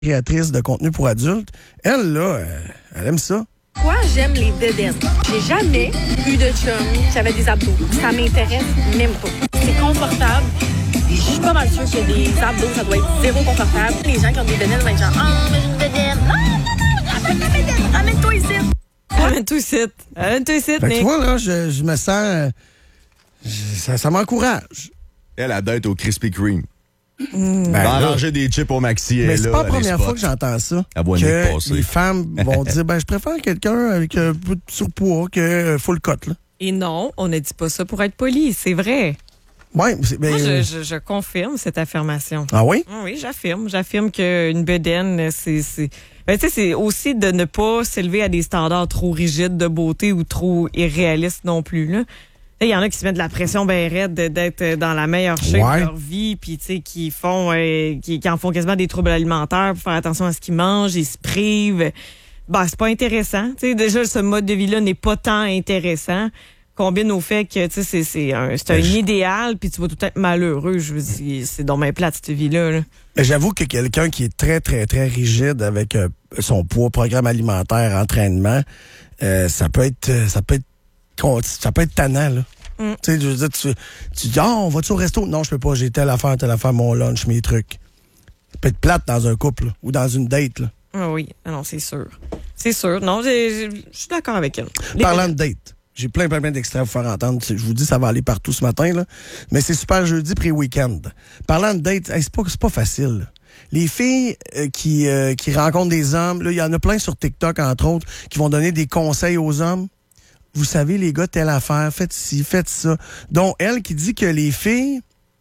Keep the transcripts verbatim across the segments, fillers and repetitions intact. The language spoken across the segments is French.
créatrice de contenu pour adultes. Elle, là, elle, elle aime ça. Pourquoi j'aime les bedaines? J'ai jamais eu de chum qui avait des abdos. Ça m'intéresse même pas. C'est confortable. Je suis pas mal sûre que des abdos, ça doit être zéro confortable. Les gens qui ont des bedaines vont être genre « Ah, oh, mais j'ai une bedaine! Non, non, non, ramène ta bedaine! Ramène-toi ici! » Ramène-toi ici! Ramène-toi ici, Fait que Nick! tu vois, là, je, je me sens... euh, je- ça, ça m'encourage. Elle a d'être au Krispy Kreme. Ben, Va là, arranger des chips au maxi. mais elle, c'est là, pas la elle première spot. fois que j'entends ça. Elle voit Nick Que passer. les femmes vont dire, ben, je préfère quelqu'un avec un peu de surpoids que euh, full cut, là. Et non, on ne dit pas ça pour être poli, c'est vrai. Ouais, c'est- ben, Moi, je, je, je confirme cette affirmation. Ah oui? Oui, j'affirme. J'affirme qu'une bedaine, c'est... c'est... Ben, tu sais, c'est aussi de ne pas s'élever à des standards trop rigides de beauté ou trop irréalistes non plus, là. Il y en a qui se mettent de la pression bien raide de- d'être dans la meilleure shape Ouais. de leur vie, puis tu sais, qui font, euh, qui, qui en font quasiment des troubles alimentaires pour faire attention à ce qu'ils mangent, ils se privent. Ben, c'est pas intéressant. Tu sais, déjà, ce mode de vie-là n'est pas tant intéressant. Combine au fait que, tu sais, c'est, c'est un, c'est un Ben, je- idéal, puis tu vas tout être malheureux. Je veux dire, c'est dans ma plate, cette vie-là, là. Mais j'avoue que quelqu'un qui est très, très, très rigide avec euh, son poids, programme alimentaire, entraînement, euh, ça peut être, euh, ça peut être, con- ça peut être tannant, là. Mm. Tu sais, je veux dire, tu, tu dis, ah, on va-tu au resto? Non, je peux pas, j'ai telle affaire, telle affaire, mon lunch, mes trucs. Ça peut être plate dans un couple, là, ou dans une date, là. Ah oui, ah non, c'est sûr. C'est sûr. Non, j'ai- j'ai- je suis d'accord avec elle. Les- Parlant de date, j'ai plein, plein, plein d'extraits à vous faire entendre. Je vous dis, ça va aller partout ce matin, là. Mais c'est super jeudi pré-week-end. Parlant de date, hey, c'est pas, c'est pas facile, là. Les filles euh, qui, euh, qui rencontrent des hommes, là, il y en a plein sur TikTok, entre autres, qui vont donner des conseils aux hommes. Vous savez, les gars, telle affaire, faites ci, faites ça. Donc, elle qui dit que les filles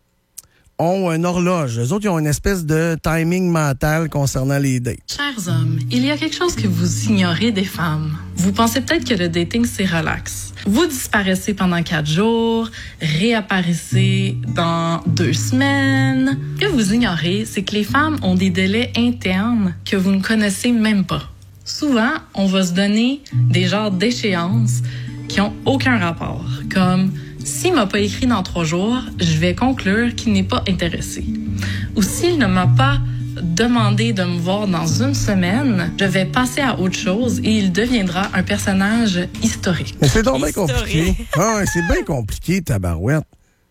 ont une horloge. Eux autres, ils ont une espèce de timing mental concernant les dates. Chers hommes, il y a quelque chose que vous ignorez des femmes. Vous pensez peut-être que le dating, c'est relax. Vous disparaissez pendant quatre jours, réapparaissez dans deux semaines. Ce que vous ignorez, c'est que les femmes ont des délais internes que vous ne connaissez même pas. Souvent, on va se donner des genres d'échéances qui ont aucun rapport, comme s'il m'a pas écrit dans trois jours, je vais conclure qu'il n'est pas intéressé. Ou s'il ne m'a pas demandé de me voir dans une semaine, je vais passer à autre chose et il deviendra un personnage historique. Mais c'est donc bien Historique. compliqué. Ah, ouais, c'est bien compliqué, tabarouette.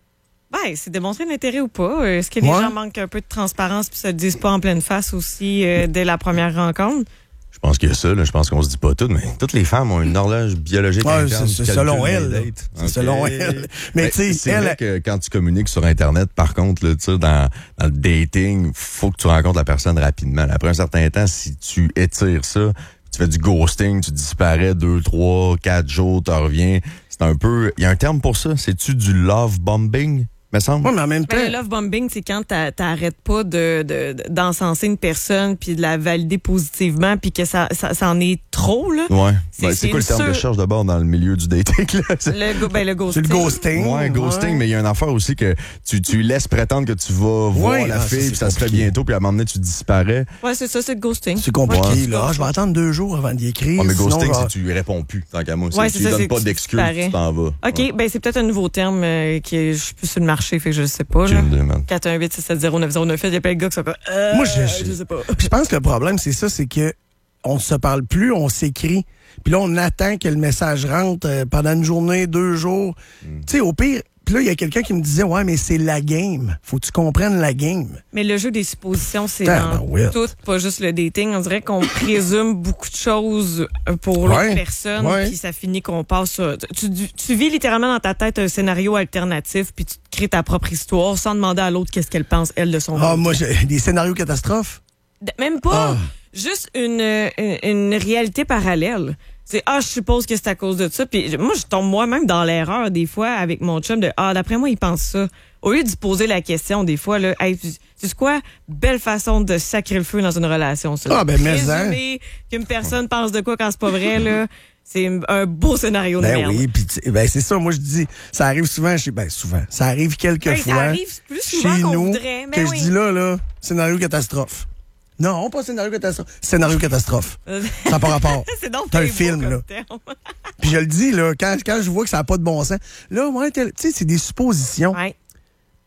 Ben, c'est démontrer l'intérêt ou pas. Euh, Est-ce que les Ouais. gens manquent un peu de transparence puis se le disent pas en pleine face aussi euh, dès la première rencontre? Je pense qu'il y a ça, là. Je pense qu'on se dit pas tout, mais toutes les femmes ont une horloge biologique Ouais, interne c'est- qui c'est calcule selon les elle, là. dates. C'est OK. selon elle. Mais Ben, tu sais, c'est elle- vrai que quand tu communiques sur Internet, par contre, là, tu sais, dans, dans le dating, faut que tu rencontres la personne rapidement. Là, après un certain temps, si tu étires ça, tu fais du ghosting, tu disparais deux, trois, quatre jours, tu reviens. C'est un peu... Il y a un terme pour ça. C'est-tu du love bombing, me semble? Ouais, mais en même temps, Ben, le love bombing, c'est quand t'a- t'arrêtes pas de, de, de- d'encenser une personne puis de la valider positivement puis que ça, ça, ça en est trop, là. Ouais. C'est- Ben, c'est c'est quoi le une terme de sur- charge de bord dans le milieu du dating, là? C'est- Le, go- ben, le c'est ghosting. le ghosting. Ouais, ghosting, Ouais. mais il y a une affaire aussi que tu, tu laisses prétendre que tu vas voir Ouais, la ah, ça, fille, c'est puis ça se fait compliqué. bientôt, puis à un moment donné, tu disparais. Ouais, c'est ça, c'est le ghosting. C'est compliqué, Ouais. là. Ah, je vais attendre deux jours avant d'y écrire. Ouais, mais sinon, ghosting, je vais- c'est que tu lui réponds plus, tant qu'à moi. Ouais, tu c'est lui ça, donnes c'est pas que tu d'excuses, disparais. tu t'en vas. OK, Ouais. ben c'est peut-être un nouveau terme euh, qui est, je suis plus sur le marché, fait que je le sais pas. Là. Aucune idée, man. quatre un huit six sept zéro neuf zéro neuf, il y a plein de gars qui sont comme euh, Moi, je- je sais pas. Puis je pense que le problème, c'est ça, c'est que on se parle plus, on s'écrit. Puis là, on attend que le message rentre euh, pendant une journée, deux jours. Mm. Tu sais, au pire, puis là, il y a quelqu'un qui me disait, ouais, mais c'est la game. Faut que tu comprennes la game. Mais le jeu des suppositions, c'est Ah, dans ben ouais. tout, pas juste le dating. On dirait qu'on présume beaucoup de choses pour l'autre Ouais, personne, ouais. puis ça finit qu'on passe sur... Tu, tu, tu vis littéralement dans ta tête un scénario alternatif, puis tu te crées ta propre histoire sans demander à l'autre qu'est-ce qu'elle pense, elle, de son Ah, côté. moi, j'ai des scénarios catastrophes. D- Même pas. Ah. Juste une, une, une réalité parallèle. C'est, ah, je suppose que c'est à cause de ça. Puis moi, je tombe moi-même dans l'erreur des fois avec mon chum de, ah, d'après moi, il pense ça. Au lieu de se poser la question, des fois, là, hey, tu sais quoi? Belle façon de sacrer le feu dans une relation, ça. Ah, ben, mais hein. Présumer qu'une personne pense de quoi quand c'est pas vrai, là, c'est un beau scénario de Ben merde. oui, puis tu- ben c'est ça, moi je dis, ça arrive souvent, chez, ben souvent, ça arrive quelques Ben, fois ça arrive plus souvent chez qu'on nous voudrait. que Ben je oui. dis là, là, scénario catastrophe. Non, pas scénario catastrophe, scénario catastrophe. Ça n'a pas rapport. C'est donc T'as un bien beau film, comme là. terme. Puis je le dis, là, quand, quand je vois que ça n'a pas de bon sens, là, moi, tu sais, c'est des suppositions. Ouais.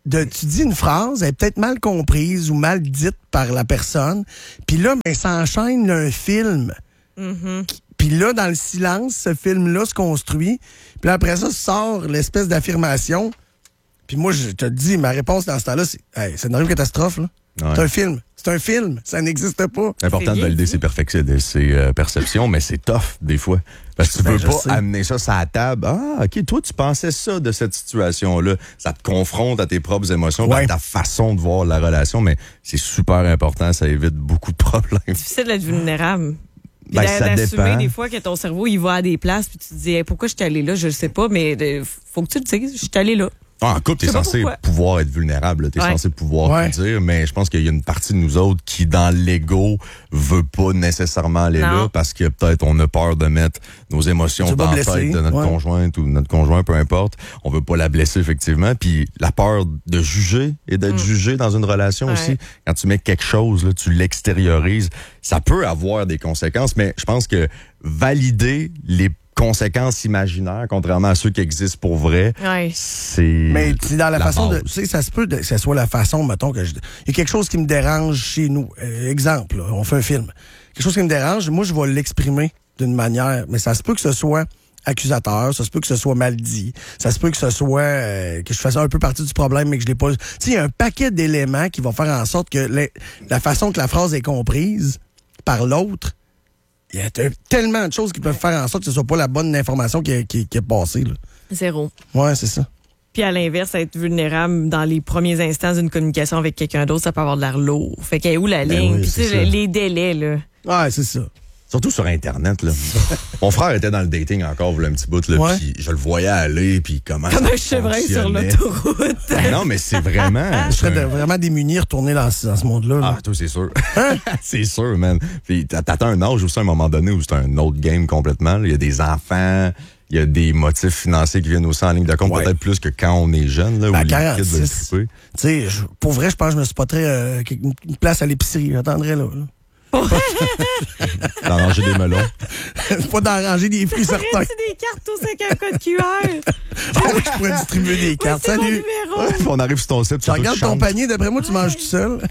de, tu dis une phrase, elle est peut-être mal comprise ou mal dite par la personne, puis là, ben, ça enchaîne un film. Mm-hmm. Puis là, dans le silence, ce film-là se construit, puis après ça, sort l'espèce d'affirmation. Puis moi, je te dis, ma réponse dans ce temps-là, c'est hey, c'est une catastrophe, là. Ouais. C'est un film. C'est un film. Ça n'existe pas. C'est important C'est de valider bien ses, perfec- ses euh, perceptions, mais c'est tough, des fois. Parce que tu Ben, veux je pas sais. amener ça sur la table. Ah, OK, toi, tu pensais ça de cette situation-là. Ça te confronte à tes propres émotions, Ouais. à ta façon de voir la relation, mais c'est super important. Ça évite beaucoup de problèmes. Difficile d'être vulnérable. Puis Ben, d'a- ça d'assumer dépend. des fois que ton cerveau, il va à des places, puis tu te dis, hey, pourquoi je suis allé là? Je le sais pas, mais de- faut que tu le dises, je suis allé là. Ah, en couple, t'es Je sais pas censé pourquoi. pouvoir être vulnérable. T'es Ouais. censé pouvoir Ouais. tout dire, mais je pense qu'il y a une partie de nous autres qui, dans l'ego, veut pas nécessairement aller Non. là parce que peut-être on a peur de mettre nos émotions Tu veux dans pas la blesser, tête de notre ouais. conjointe ou de notre conjoint, peu importe. On veut pas la blesser, effectivement. Puis la peur de juger et d'être jugé dans une relation Ouais. aussi. Quand tu mets quelque chose, là, tu l'extériorises. Ça peut avoir des conséquences, mais je pense que valider les conséquences imaginaires, contrairement à ceux qui existent pour vrai, Ouais. c'est Mais c'est dans la, façon de. base. Tu sais, ça se peut de- que ce soit la façon, mettons, que je. Il y a quelque chose qui me dérange chez nous. Euh, exemple, là, on fait un film. Quelque chose qui me dérange, moi, je vais l'exprimer d'une manière. Mais ça se peut que ce soit accusateur, ça se peut que ce soit mal dit, ça se peut que ce soit euh, que je fasse un peu partie du problème, mais que je l'ai pas. Tu sais, il y a un paquet d'éléments qui vont faire en sorte que la, la façon que la phrase est comprise par l'autre. Il y a t- tellement de choses qui peuvent faire en sorte que ce soit pas la bonne information qui, est- qui, qui est passée. Là. Zéro. Ouais, c'est ça. Puis à l'inverse, être vulnérable dans les premiers instants d'une communication avec quelqu'un d'autre, ça peut avoir de l'air lourd. Fait qu'elle est où la Ben ligne? oui, Puis tu c'est sais, ça. les délais, là. Ouais, c'est ça. Surtout sur Internet, là. Mon frère était dans le dating encore, voilà un petit bout, là, Ouais. puis je le voyais aller, puis comment Comme ça un chevreuil sur fonctionnait. l'autoroute. Ben non, mais c'est vraiment... Je serais de- vraiment démuni retourner dans, ce- dans ce monde-là. là. Ah, toi, c'est sûr. c'est sûr, man. Puis t'a- t'atteins un âge aussi, à un moment donné, où c'est un autre game complètement. là. Il y a des enfants, il y a des motifs financiers qui viennent aussi en ligne de compte, Ouais. peut-être plus que quand on est jeune, là, où À les kids veulent quarante-six. triper. Tu sais, je- pour vrai, je pense que je me spotterais euh, une une place à l'épicerie. J'attendrais là. là. D'en manger des melons. Pas d'arranger des fruits certains. Aurais-tu des cartes tous avec un code Q R? Ah oui, je pourrais distribuer des cartes. C'est mon Salut. numéro. Puis on arrive sur ton site, Tu regardes ton panier. panier, d'après moi, tu manges tout seul.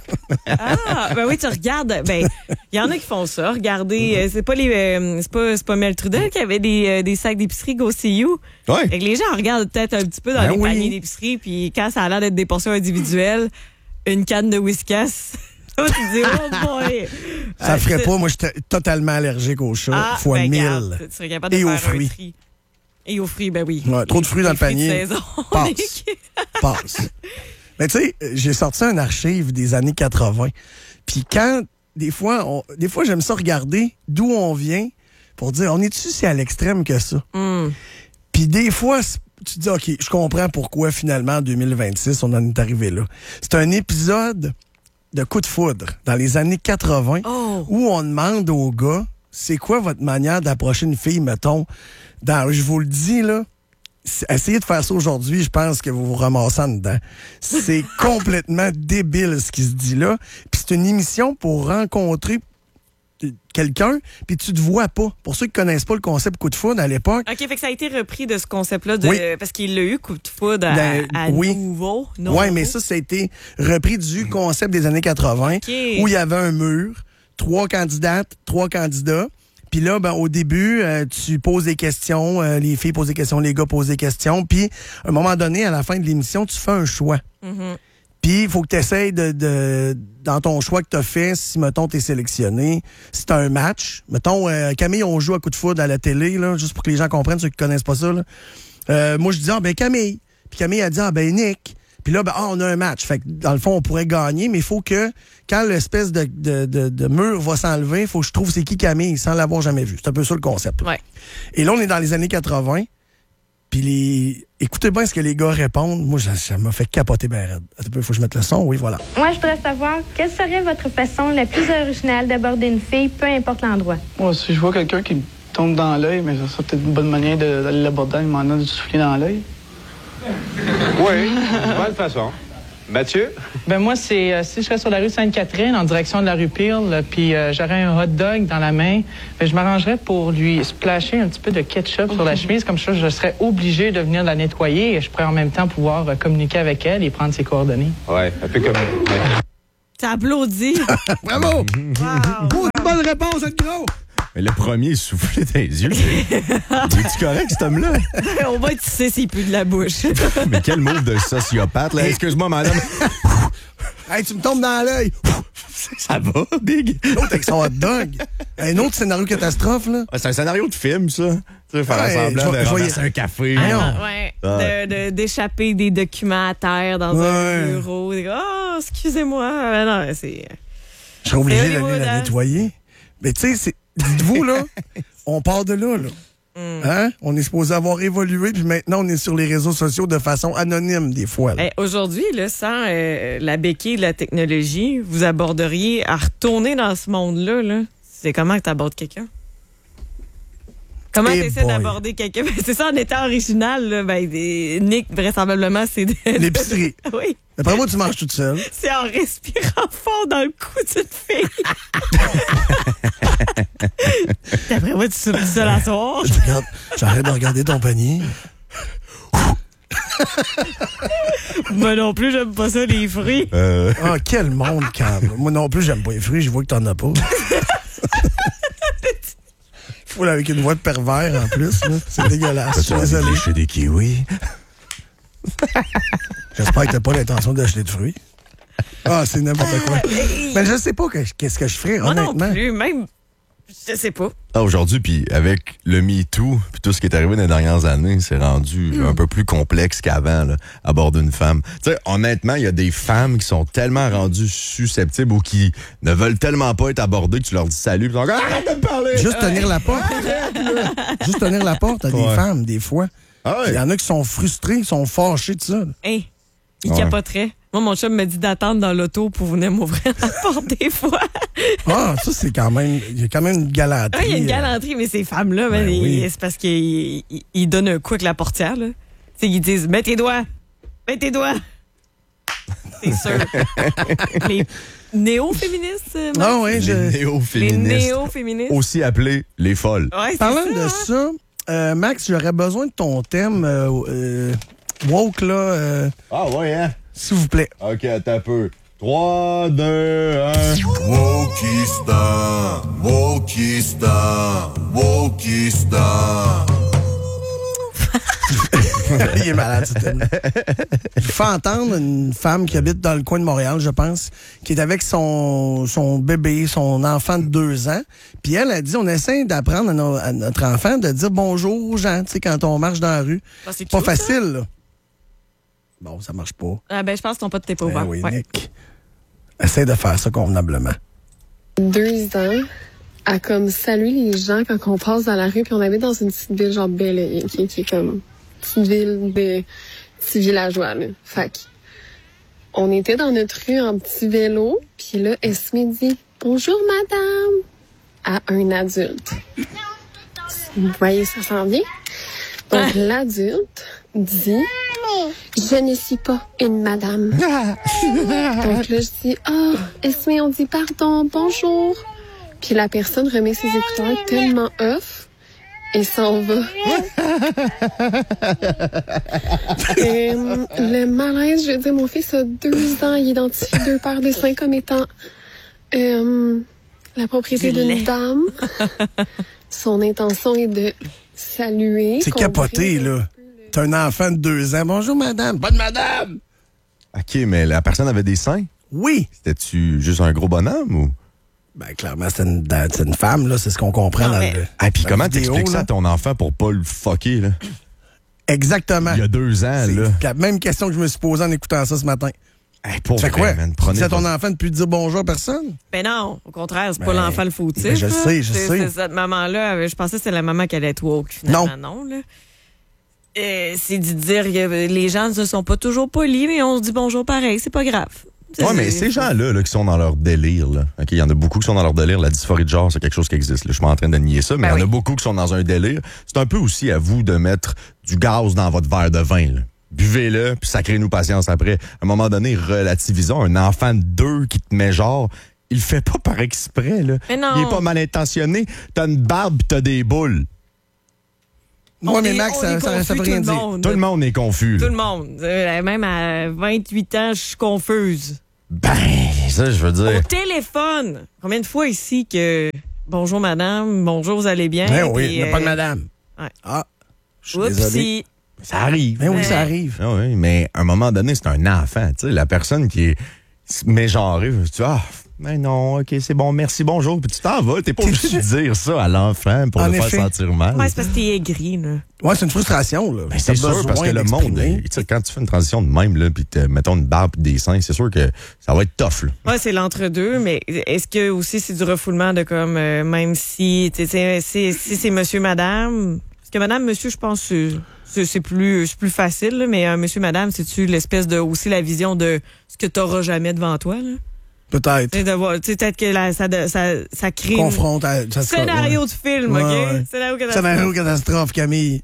Ah, ben oui, tu regardes. Ben, il y en a qui font ça. Regardez, euh, c'est pas les, euh, c'est pas, c'est pas Mel Trudel qui avait des, euh, des sacs d'épicerie Go See You. Ouais. Fait que les gens regardent peut-être un petit peu dans Ben les oui. paniers d'épicerie, puis quand ça a l'air d'être des portions individuelles, une canne de Whiskas. Là, tu te dis, oh boy. Ça Euh, ferait c'est- pas. Moi, j'étais totalement allergique aux chats. Ah, fois ben, mille. regarde, tu serais capable de Et aux faire un fruits. tri. Et aux fruits, ben oui. Ouais, trop de fruits dans le Les fruits de panier. saison. Passe. Passe. Mais tu sais, j'ai sorti un archive des années quatre-vingts. Puis quand, des fois, on- des fois j'aime ça regarder d'où on vient pour dire, on est-tu si à l'extrême que ça? Hum. Puis des fois, c'est- tu te dis, OK, je comprends pourquoi finalement, en deux mille vingt-six, on en est arrivé là. C'est un épisode de Coup de foudre dans les années quatre-vingts Oh. où on demande aux gars, c'est quoi votre manière d'approcher une fille, mettons, dans, je vous le dis, là, c'est- essayez de faire ça aujourd'hui, je pense que vous vous ramassez en dedans. C'est complètement débile ce qui se dit là. Puis c'est une émission pour rencontrer quelqu'un, puis tu te vois pas. Pour ceux qui connaissent pas le concept Coup de foudre à l'époque, OK, fait que ça a été repris de ce concept-là, de, Oui. parce qu'il l'a eu, coup de foudre, à, Ben, à oui. nouveau. oui, nouveau. mais ça, ça a été repris du concept des années quatre-vingts, OK. où il y avait un mur, trois candidates, trois candidats. Puis là, ben, au début, euh, tu poses des questions, euh, les filles posent des questions, les gars posent des questions. Puis, à un moment donné, à la fin de l'émission, tu fais un choix. Mhm. Puis, il faut que tu essayes de, de, dans ton choix que tu as fait, si, mettons, tu es sélectionné, si tu un match. Mettons, euh, Camille, on joue à coup de foudre à la télé, là, juste pour que les gens comprennent, ceux qui connaissent pas ça. Là. Euh, moi, je dis, ah, ben Camille. Puis Camille a dit, ah, ben Nick. Puis là, ben, ah, on a un match. Fait que, dans le fond, on pourrait gagner, mais il faut que, quand l'espèce de, de, de, de mur va s'enlever, il faut que je trouve c'est qui Camille sans l'avoir jamais vu. C'est un peu ça le concept. Ouais. Et là, on est dans les années quatre-vingts. Puis les... écoutez bien ce que les gars répondent. Moi, ça, ça m'a fait capoter ben raide. Attends un peu, il faut que je mette le son. Oui, voilà. Moi, je voudrais savoir quelle serait votre façon la plus originale d'aborder une fille, peu importe l'endroit. Moi, si je vois quelqu'un qui me tombe dans l'œil, mais ça serait peut-être une bonne manière de- d'aller l'aborder en demandant de souffler dans l'œil. Oui, c'est une bonne façon. Mathieu? Ben moi, c'est euh, si je serais sur la rue Sainte-Catherine, en direction de la rue Pearl, puis euh, j'aurais un hot dog dans la main, ben, je m'arrangerais pour lui splasher un petit peu de ketchup sur la chemise. Comme ça, je serais obligé de venir la nettoyer et je pourrais en même temps pouvoir euh, communiquer avec elle et prendre ses coordonnées. Ouais, un peu comme... Ouais. Ça applaudit. Bravo! Wow. Oh, une bonne réponse, être gros! Mais le premier soufflé dans les yeux. Es-tu correct, cet homme-là? Au moins, tu sais s'il pue de la bouche. Mais quel move de sociopathe, là. Excuse-moi, madame. Hey, tu me tombes dans l'œil! Ça va, Big? L'autre avec son hot dog. Un autre scénario catastrophe, là. Ah, c'est un scénario de film, ça. Tu sais, faire Ouais, semblant je de vais- je vais y- ramasser un café. Ah, non. Ouais. Ah. De- de- d'échapper des documents à terre dans Ouais. un bureau. Oh, excusez-moi. Ah, non, c'est... Je serais obligé C'est d'aller Hollywood, la hein? nettoyer. Mais tu sais, c'est- dites-vous, là, on part de là, là. Hein? On est supposé avoir évolué, puis maintenant, on est sur les réseaux sociaux de façon anonyme, des fois. là. Hey, aujourd'hui, là, sans euh, la béquille de la technologie, vous aborderiez à retourner dans ce monde-là. Là. C'est comment que tu abordes quelqu'un? Comment Eh tu essaies boy. d'aborder quelqu'un? Ben, c'est ça, en étant original, là, ben, des- Nick, vraisemblablement, c'est... De... L'épicerie. Oui, D'après moi, tu manges toute seule. c'est en respirant fort dans le cou d'une fille. D'après moi, tu souffles tout seul à soir. Je regarde, j'arrête de regarder ton panier. Moi non plus, j'aime pas ça, les fruits. Euh, Ah, quel monde calme. Moi non plus, j'aime pas les fruits, je vois que t'en as pas. Faut là, avec une voix de pervers en plus, là. C'est dégueulasse. Je suis désolé. Chez des kiwis. J'espère que t'as pas l'intention d'acheter de fruits. Ah, c'est n'importe quoi. Mais je sais pas que- qu'est-ce que je ferais, Moi non honnêtement. plus, même... Je sais pas. Ah, aujourd'hui, puis avec le MeToo, puis tout ce qui est arrivé dans les dernières années, c'est rendu un peu plus complexe qu'avant, là, aborder une femme. Tu sais, honnêtement, il y a des femmes qui sont tellement rendues susceptibles ou qui ne veulent tellement pas être abordées que tu leur dis salut, puis ils sont comme, arrête de me parler! Juste tenir la porte. Juste tenir la porte à des Ouais. femmes, des fois. Ah Il ouais. y en a qui sont frustrés, qui sont fâchés de ça. là. Hein, il Ouais. capoterait. Moi, mon chum m'a dit d'attendre dans l'auto pour venir m'ouvrir la porte des fois. Ah, ça, c'est quand même. Il y a quand même une galanterie. Ah, il y a une euh, galanterie, mais ces femmes-là, ben, Ben ils- oui. c'est parce qu'ils ils- ils donnent un coup avec la portière. Là. Tu sais, ils disent mets tes doigts, mets tes doigts. C'est sûr. Les néo-féministes, euh, Ah oui, je... Les les néo-féministes, néo-féministes. aussi appelées les folles. Ouais, c'est Parlant ça, de hein? ça, euh, Max, j'aurais besoin de ton thème euh, euh, woke, là, euh, Ah ouais, hein? s'il vous plaît. OK, attends un peu. trois, deux, un... Wokistan, Wokistan, Wokistan. Il est malade, ce thème. Il faut entendre une femme qui habite dans le coin de Montréal, je pense, qui est avec son, son bébé, son enfant de deux ans. Puis elle a dit, on essaie d'apprendre à, nos- à notre enfant de dire bonjour aux gens, tu sais, quand on marche dans la rue. Ah, c'est Pas cute, ça. facile, là. Bon, ça marche pas. Ah, ben, je pense que ton pote t'es pas Ben ouvert. oui, Ouais. Nick. Essaie de faire ça convenablement. Deux ans à comme saluer les gens quand on passe dans la rue, puis on habite dans une petite ville genre belle, qui, qui est comme petite ville de petits villageois, là. Fait que on était dans notre rue en petit vélo, puis là, Esme dit « Bonjour, madame » à un adulte. Vous voyez, ça s'en vient? Donc, l'adulte dit « Je ne suis pas une madame. » Donc là, je dis « Ah, Esme, on dit pardon, bonjour. » Puis la personne remet ses écouteurs tellement off et s'en va. Euh, le malaise, je veux dire, mon fils a deux ans, il identifie deux paires de seins comme étant euh, la propriété Du lait. d'une dame. Son intention est de saluer. C'est combler capoté, un là. peu le- T'as un enfant de deux ans. Bonjour, madame. Bonne madame. OK, mais la personne avait des seins? Oui. C'était-tu juste un gros bonhomme ou? Ben, clairement, c'est une, c'est une femme, là. C'est ce qu'on comprend Non, dans mais- le. Ah, puis la comment vidéo, t'expliques ça là? à ton enfant pour pas le fucker, là? Exactement. Il y a deux ans, C'est là. la même question que je me suis posée en écoutant ça ce matin. Hey, pour Tu fais vrai, quoi? man, Tu prenez dis à ton votre- enfant de plus dire bonjour à personne? Ben non, au contraire, c'est Ben, pas l'enfant le fautif. ben, je là. sais, je C'est- sais. c'est cette maman-là, euh, je pensais que c'était la maman qui allait être woke, finalement. Non. là. Euh, c'est de dire que les gens ne sont pas toujours polis, mais on se dit bonjour pareil, c'est pas grave. C'est- Ouais, mais c'est- ces gens-là là, qui sont dans leur délire, là, OK, il y en a beaucoup qui sont dans leur délire. La dysphorie de genre, c'est quelque chose qui existe. Là. Je suis pas en train de nier ça, mais il Ben y en a oui. beaucoup qui sont dans un délire. C'est un peu aussi à vous de mettre du gaz dans votre verre de vin. Là. buvez-le, puis sacrez-nous patience après. À un moment donné, relativisons. Un enfant de deux qui te met genre, il le fait pas par exprès, là. Mais non. Il est pas mal intentionné. T'as une barbe pis t'as des boules. Moi, On mais est- Max, on ça, est ça, ça veut confus, rien tout le dire. monde. Tout le monde est confus. Tout là. le monde. Euh, Même à vingt-huit ans, je suis confuse. Ben, ça, je veux Au dire. téléphone. Combien de fois ici que bonjour madame, bonjour, vous allez bien? Ben oui, Puis, mais pas de euh, madame. ouais. Ah, je suis désolé. Oupsie. Ça arrive. Ben oui, Ouais. ça arrive. Ah oui, mais à un moment donné, c'est un enfant. Tu sais, la personne qui est mégenrée, tu vois, ah, ben non, OK, c'est bon, merci, bonjour. Puis tu t'en vas. T'es pas obligé de dire ça à l'enfant pour En le effet. faire sentir mal. Ouais, c'est parce que t'es aigri, là. Ouais, c'est une frustration, là. Ben, c'est T'as sûr, parce que besoin le monde, d'exprimer. tu sais, quand tu fais une transition de même, là, puis te- mettons une barbe et des seins, c'est sûr que ça va être tough, là. Ouais, c'est l'entre-deux, mais est-ce que aussi c'est du refoulement de comme, euh, même si, tu sais, si, si c'est monsieur, madame, parce que madame, monsieur, je pense que c'est, c'est plus, c'est plus facile, là, mais un monsieur, madame, c'est-tu l'espèce de, aussi la vision de ce que t'auras jamais devant toi, là? Peut-être. Tu sais, de voir- tu sais, peut-être que la- ça, de- ça, ça crée une- Confronte à... ça se- scénario ouais. de film, Ouais, OK? ouais. Scénario catastrophe. Scénario catastrophe, Camille.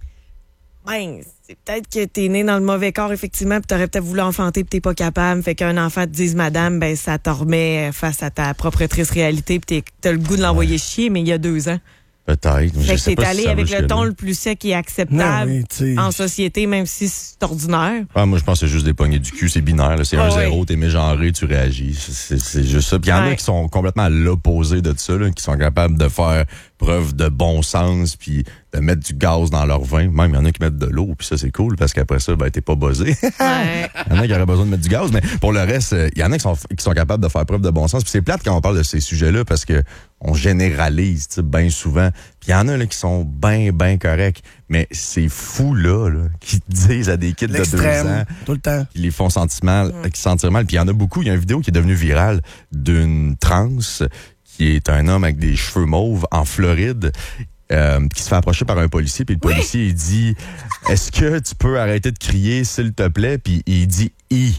Ben, c'est peut-être que t'es né dans le mauvais corps, effectivement, puis t'aurais peut-être voulu enfanter, puis t'es pas capable. Fait qu'un enfant te dise madame, ben, ça te remet face à ta propre triste réalité, puis t'es- t'as le goût de l'envoyer chier, mais il y a deux ans. Peut-être. Je Fait que sais t'es pas si allé ça avec va le ton jusque-là. le plus sec et acceptable Non, oui, tu sais. en société, même si c'est ordinaire. Ah, moi, je pense que c'est juste des poignées du cul, c'est binaire. là. C'est Ah un ouais. zéro, t'es mégenré, tu réagis. C'est c'est juste ça. Puis il y en a Ouais. qui sont complètement à l'opposé de ça, là, qui sont capables de faire preuve de bon sens, puis de mettre du gaz dans leur vin. Même, il y en a qui mettent de l'eau, puis ça, c'est cool, parce qu'après ça, ben, t'es pas buzzé. Ouais. Il y en a qui auraient besoin de mettre du gaz, mais pour le reste, euh, il y en a qui sont, qui sont capables de faire preuve de bon sens. Puis c'est plate quand on parle de ces sujets-là, parce que on généralise, tu sais, bien souvent. Puis il y en a là, qui sont bien, bien corrects. Mais ces fous-là, là, qui disent à des kids de deux ans, L'extrême, tout le temps. qui les font sentir mal, qui se sentir mal. Puis il y en a beaucoup. Il y a une vidéo qui est devenue virale d'une trans qui est un homme avec des cheveux mauves en Floride. Euh, qui se fait approcher par un policier, puis le policier il dit est-ce que tu peux arrêter de crier s'il te plaît, puis il dit i.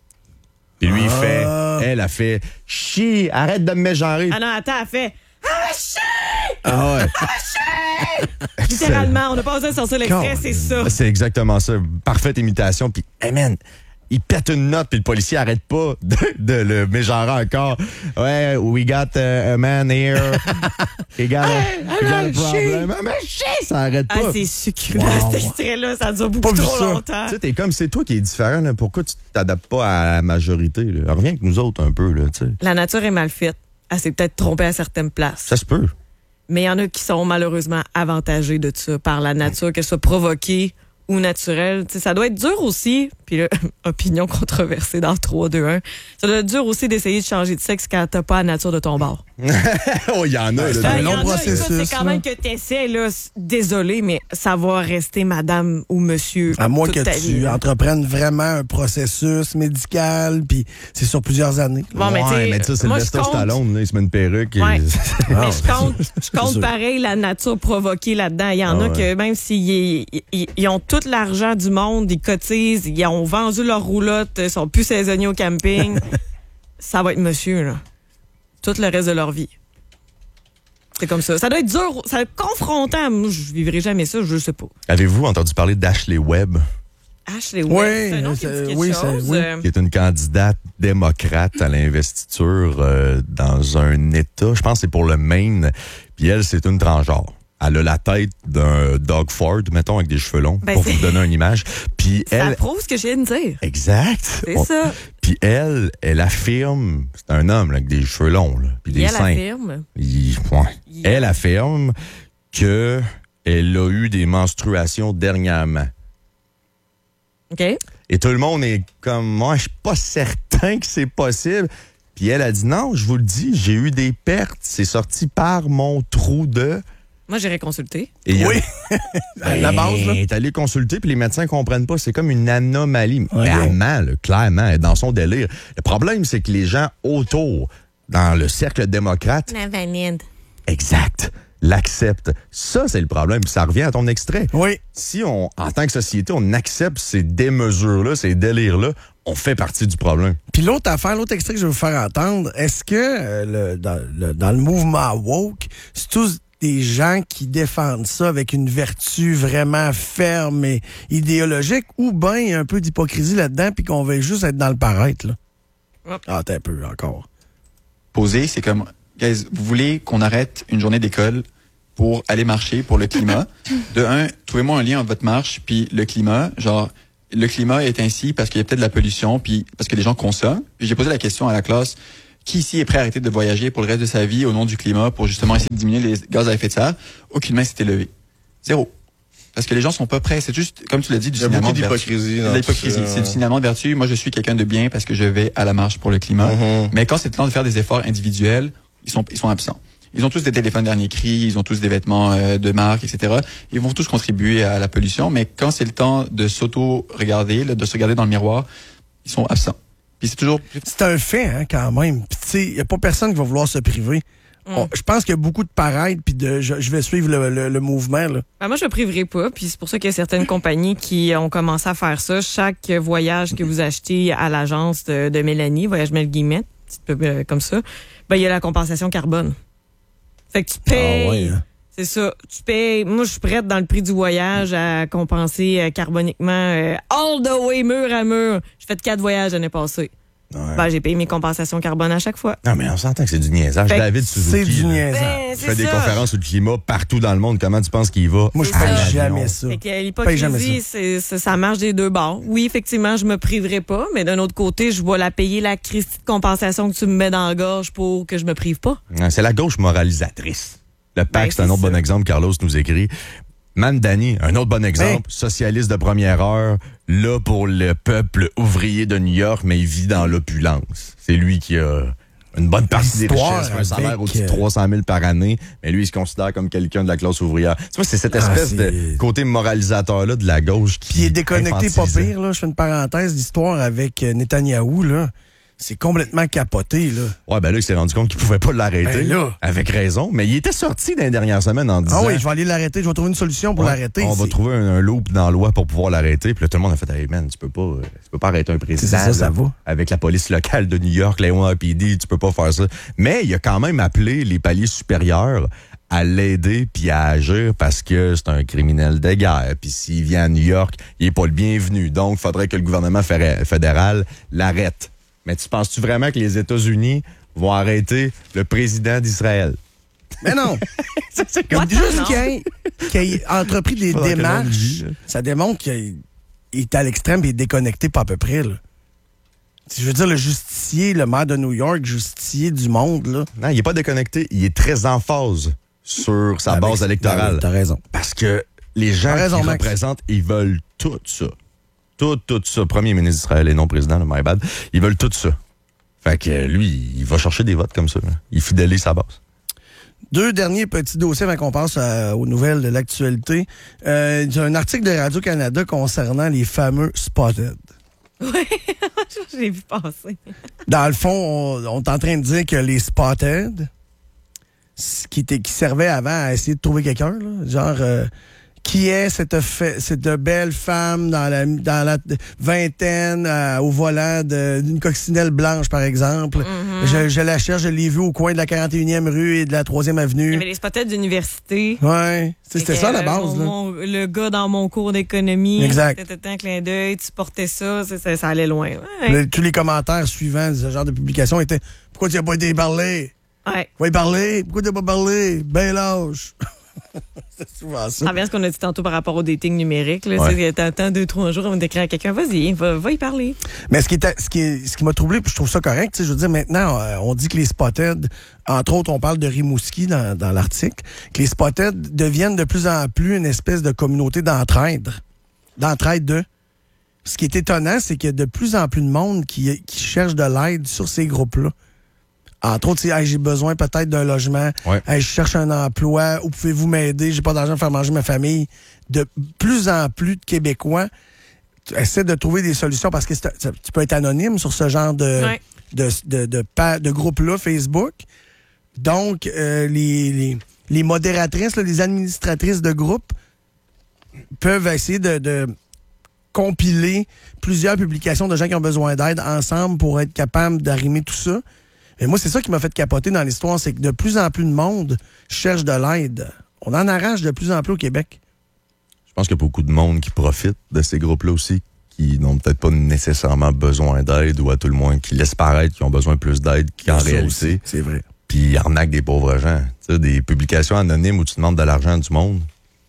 Puis lui il Ah. fait elle a fait chi, arrête de me mégenrer. Ah non, attends, elle fait Ah ouais. littéralement, on n'a pas besoin de sortir l'extrait, God. c'est ça. C'est exactement ça. Parfaite imitation. Puis, hey man, il pète une note, puis le policier arrête pas de, de le mégenrer encore. Ouais, we got uh, a man here. He got a, he got a problem. Ah, mais shit, ça arrête Ah, pas. c'est succulent, Wow. cet extrait-là, ça dure beaucoup Pas vu trop ça. longtemps. Tu sais, t'es comme, c'est toi qui es différent, là. Pourquoi tu t'adaptes pas à la majorité, là? Reviens avec nous autres un peu, là, tu sais. La nature est mal faite. Elle s'est peut-être trompée à certaines places. Ça se peut. Mais il y en a qui sont malheureusement avantagés de ça par la nature, que ce soit provoqué ou naturel. Tu sais, ça doit être dur aussi, puis là, opinion controversée dans trois, deux, un, ça doit être dur aussi d'essayer de changer de sexe quand t'as pas la nature de ton bord. Oh, il y en a, là. c'est Ben, un il y long en a, processus, écoute, c'est quand là. même que t'essaies, là, s- désolé, mais ça va rester madame ou monsieur. À moins toute que ta tu vie, là. entreprennes vraiment un processus médical, puis c'est sur plusieurs années. Bon, mais tu sais, ouais, mais tu sais, moi, je Sylvester compte- Stallone, là, il se met une perruque. et- Ouais. Ah, Mais je compte, je C'est compte sûr. pareil la nature provoquée là-dedans. Il y en Ah a ouais. que même s'ils ils, ils- ils ont tout l'argent du monde, ils cotisent, ils ont vendu leur roulotte, ils sont plus saisonniers au camping, ça va être monsieur, là. Tout le reste de leur vie. C'est comme ça. Ça doit être dur, ça doit être confrontant. Moi, je vivrai jamais ça, je sais pas. Avez-vous entendu parler d'Ashley Webb? Ashley Oui, Webb, c'est un nom qui me c'est- dit quelque oui, c'est- chose. oui. Euh, Qui est une candidate démocrate à l'investiture euh, dans un État. Je pense que c'est pour le Maine. Puis elle, c'est une transgenre. Elle a la tête d'un Doug Ford, mettons, avec des cheveux longs, Ben, pour c'est- vous donner une image. Puis Ça elle... prouve ce que je viens de dire. Exact. C'est On- ça. Puis elle, elle affirme... C'est un homme là, avec des cheveux longs, là, puis Puis des elle seins. affirme. Il- ouais. Il- Elle affirme que elle a eu des menstruations dernièrement. OK? Et tout le monde est comme, moi, je suis pas certain que c'est possible. Puis elle a dit, non, je vous le dis, j'ai eu des pertes. C'est sorti par mon trou de... Moi, j'irai consulter. Et il y a- Oui. À la base, là. Elle est allée consulter, puis les médecins comprennent pas. C'est comme une anomalie. Ouais. Clairement, là, clairement, elle est dans son délire. Le problème, c'est que les gens autour, dans le cercle démocrate, La valide. exact, l'acceptent. Ça, c'est le problème. Puis ça revient à ton extrait. Oui. Si on, en tant que société, on accepte ces démesures-là, ces délires-là, on fait partie du problème. Puis l'autre affaire, l'autre extrait que je vais vous faire entendre, est-ce que euh, le, dans, le, dans le mouvement woke, c'est tous des gens qui défendent ça avec une vertu vraiment ferme et idéologique, ou bien il y a un peu d'hypocrisie là-dedans, puis qu'on veut juste être dans le paraître, là. Hop. Ah, t'as un peu encore. Poser, c'est comme, guys, vous voulez qu'on arrête une journée d'école pour aller marcher pour le climat? De un, trouvez-moi un lien entre votre marche puis le climat. Genre, le climat est ainsi parce qu'il y a peut-être de la pollution, puis parce que les gens consomment. Puis j'ai posé la question à la classe, qui ici est prêt à arrêter de voyager pour le reste de sa vie au nom du climat pour justement essayer de diminuer les gaz à effet de serre? Aucune main s'est élevée. Zéro. Parce que les gens sont pas prêts. C'est juste, comme tu l'as dit, du signalement de vertu. Il y a beaucoup d'hypocrisie. De l'hypocrisie. C'est du signalement de vertu. Moi, je suis quelqu'un de bien parce que je vais à la marche pour le climat. Mm-hmm. Mais quand c'est le temps de faire des efforts individuels, ils sont, ils sont absents. Ils ont tous des téléphones dernier cri, ils ont tous des vêtements euh, de marque, et cetera. Ils vont tous contribuer à la pollution. Mais quand c'est le temps de s'auto-regarder, là, de se regarder dans le miroir, ils sont absents. Puis c'est toujours... C'est un fait, hein, quand même. Puis tu sais, il n'y a pas personne qui va vouloir se priver. Mm. On, je pense qu'il y a beaucoup de paraître, puis de je, je vais suivre le, le, le mouvement, là. Ben moi, je ne priverai pas, puis c'est pour ça qu'il y a certaines compagnies qui ont commencé à faire ça. Chaque voyage que vous achetez à l'agence de, de Mélanie, Voyage Mel Guillemette, petit peu euh, comme ça, ben il y a la compensation carbone. Fait que tu payes... Ah ouais, hein? C'est ça. Tu payes... Moi, je suis prête dans le prix du voyage à compenser euh, carboniquement euh, all the way, mur à mur. J'ai fait quatre voyages l'année passée. Ouais. Ben, j'ai payé mes compensations carbone à chaque fois. Non, mais on s'entend que c'est du niaisage. Fait David Suzuki, c'est du niaisage. Ben, fait des conférences sur le climat partout dans le monde. Comment tu penses qu'il va? Moi, je paye jamais ça. Fait que l'hypocrisie, c'est, c'est, ça marche des deux bords. Oui, effectivement, je me priverai pas, mais d'un autre côté, je vais la payer la Christie de compensation que tu me mets dans la gorge pour que je me prive pas. C'est la gauche moralisatrice. Le P A C, Ben, c'est un autre ça. bon exemple. Carlos nous écrit. Mandani, un autre bon exemple. Hey. Socialiste de première heure, là pour le peuple ouvrier de New York, mais il vit dans l'opulence. C'est lui qui a une bonne partie des richesses, un salaire au-dessus de trois cent mille par année, mais lui, il se considère comme quelqu'un de la classe ouvrière. Tu vois, c'est cette espèce ah, c'est... de côté moralisateur-là de la gauche qui Puis il est déconnecté pas pire, là. Je fais une parenthèse d'histoire avec Netanyahou, là. C'est complètement capoté, là. Ouais, ben là, il s'est rendu compte qu'il pouvait pas l'arrêter. Ben là. Avec raison. Mais il était sorti dans les dernières semaines en disant... Ah oui, je vais aller l'arrêter. Je vais trouver une solution pour ouais, l'arrêter. On c'est... va trouver un, un loop dans la loi pour pouvoir l'arrêter. Puis là, tout le monde a fait, hey man, tu peux pas, tu peux pas arrêter un président. C'est ça, ça va. Avec la police locale de New York, la N Y P D, tu peux pas faire ça. Mais il a quand même appelé les paliers supérieurs à l'aider puis à agir parce que c'est un criminel de guerre. Puis s'il vient à New York, il est pas le bienvenu. Donc, il faudrait que le gouvernement fédéral l'arrête. Mais tu penses-tu vraiment que les États-Unis vont arrêter le président d'Israël? Mais non! c'est, c'est comme juste qu'il ait, qu'il ait entrepris des démarches, ça démontre qu'il est à l'extrême et est déconnecté pas à peu près, là. Je veux dire, le justicier, le maire de New York, justicier du monde, là. Non, il est pas déconnecté. Il est très en phase sur sa Avec, base électorale. Ben, t'as raison. Parce que les gens raison, qui Max. représentent, ils veulent tout ça. Tout, tout ça. Premier ministre d'Israël et non président, le my bad. Ils veulent tout ça. Fait que lui, il va chercher des votes comme ça. Là. Il fidélise sa base. Deux derniers petits dossiers avant qu'on passe à, aux nouvelles de l'actualité. Euh, il y a un article de Radio-Canada concernant les fameux Spotted. Oui, j'ai vu passer. Dans le fond, on, on est en train de dire que les Spotted, qui, était, qui servaient avant à essayer de trouver quelqu'un, là, genre... Euh, qui est cette, fait, cette belle femme dans la, dans la vingtaine euh, au volant de, d'une coccinelle blanche, par exemple. Mm-hmm. Je, je la cherche, je l'ai vue au coin de la quarante et unième rue et de la troisième avenue. Il y avait les spotters d'université. Ouais, c'était ça la base. Mon, là. Mon, le gars dans mon cours d'économie. Exact. C'était un clin d'œil, tu portais ça, ça, ça, ça allait loin. Ouais. Le, tous les commentaires suivants de ce genre de publication étaient « Pourquoi tu n'as pas été parlé? Ouais. Va y parler? Pourquoi tu n'as pas parlé? Ben lâche! » C'est souvent ça. Ça revient à ce qu'on a dit tantôt par rapport au dating numérique. Là, ouais. T'attends deux, trois jours avant d'écrire à quelqu'un. Vas-y, va, va y parler. Mais ce qui, est, ce qui, est, ce qui m'a troublé, puis je trouve ça correct, je veux dire, maintenant, euh, on dit que les Spotted, entre autres, on parle de Rimouski dans, dans l'article, que les Spotted deviennent de plus en plus une espèce de communauté d'entraide. D'entraide de. Ce qui est étonnant, c'est qu'il y a de plus en plus de monde qui, qui cherche de l'aide sur ces groupes-là. Entre autres, hey, j'ai besoin peut-être d'un logement. Ouais. Hey, je cherche un emploi. Où pouvez-vous m'aider? J'ai pas d'argent pour faire manger ma famille. De plus en plus de Québécois essaient de trouver des solutions parce que c'est, tu peux être anonyme sur ce genre de, ouais. de, de, de, de, de groupe-là, Facebook. Donc, euh, les, les, les modératrices, là, les administratrices de groupe peuvent essayer de, de compiler plusieurs publications de gens qui ont besoin d'aide ensemble pour être capables d'arrimer tout ça. Mais moi, c'est ça qui m'a fait capoter dans l'histoire, c'est que de plus en plus de monde cherche de l'aide. On en arrache de plus en plus au Québec. Je pense qu'il y a beaucoup de monde qui profite de ces groupes-là aussi, qui n'ont peut-être pas nécessairement besoin d'aide, ou à tout le moins qui laissent paraître qu'ils ont besoin plus d'aide qu'en Ça réalité. aussi, c'est vrai. Puis ils arnaquent des pauvres gens. Tu sais, des publications anonymes où tu demandes de l'argent du monde.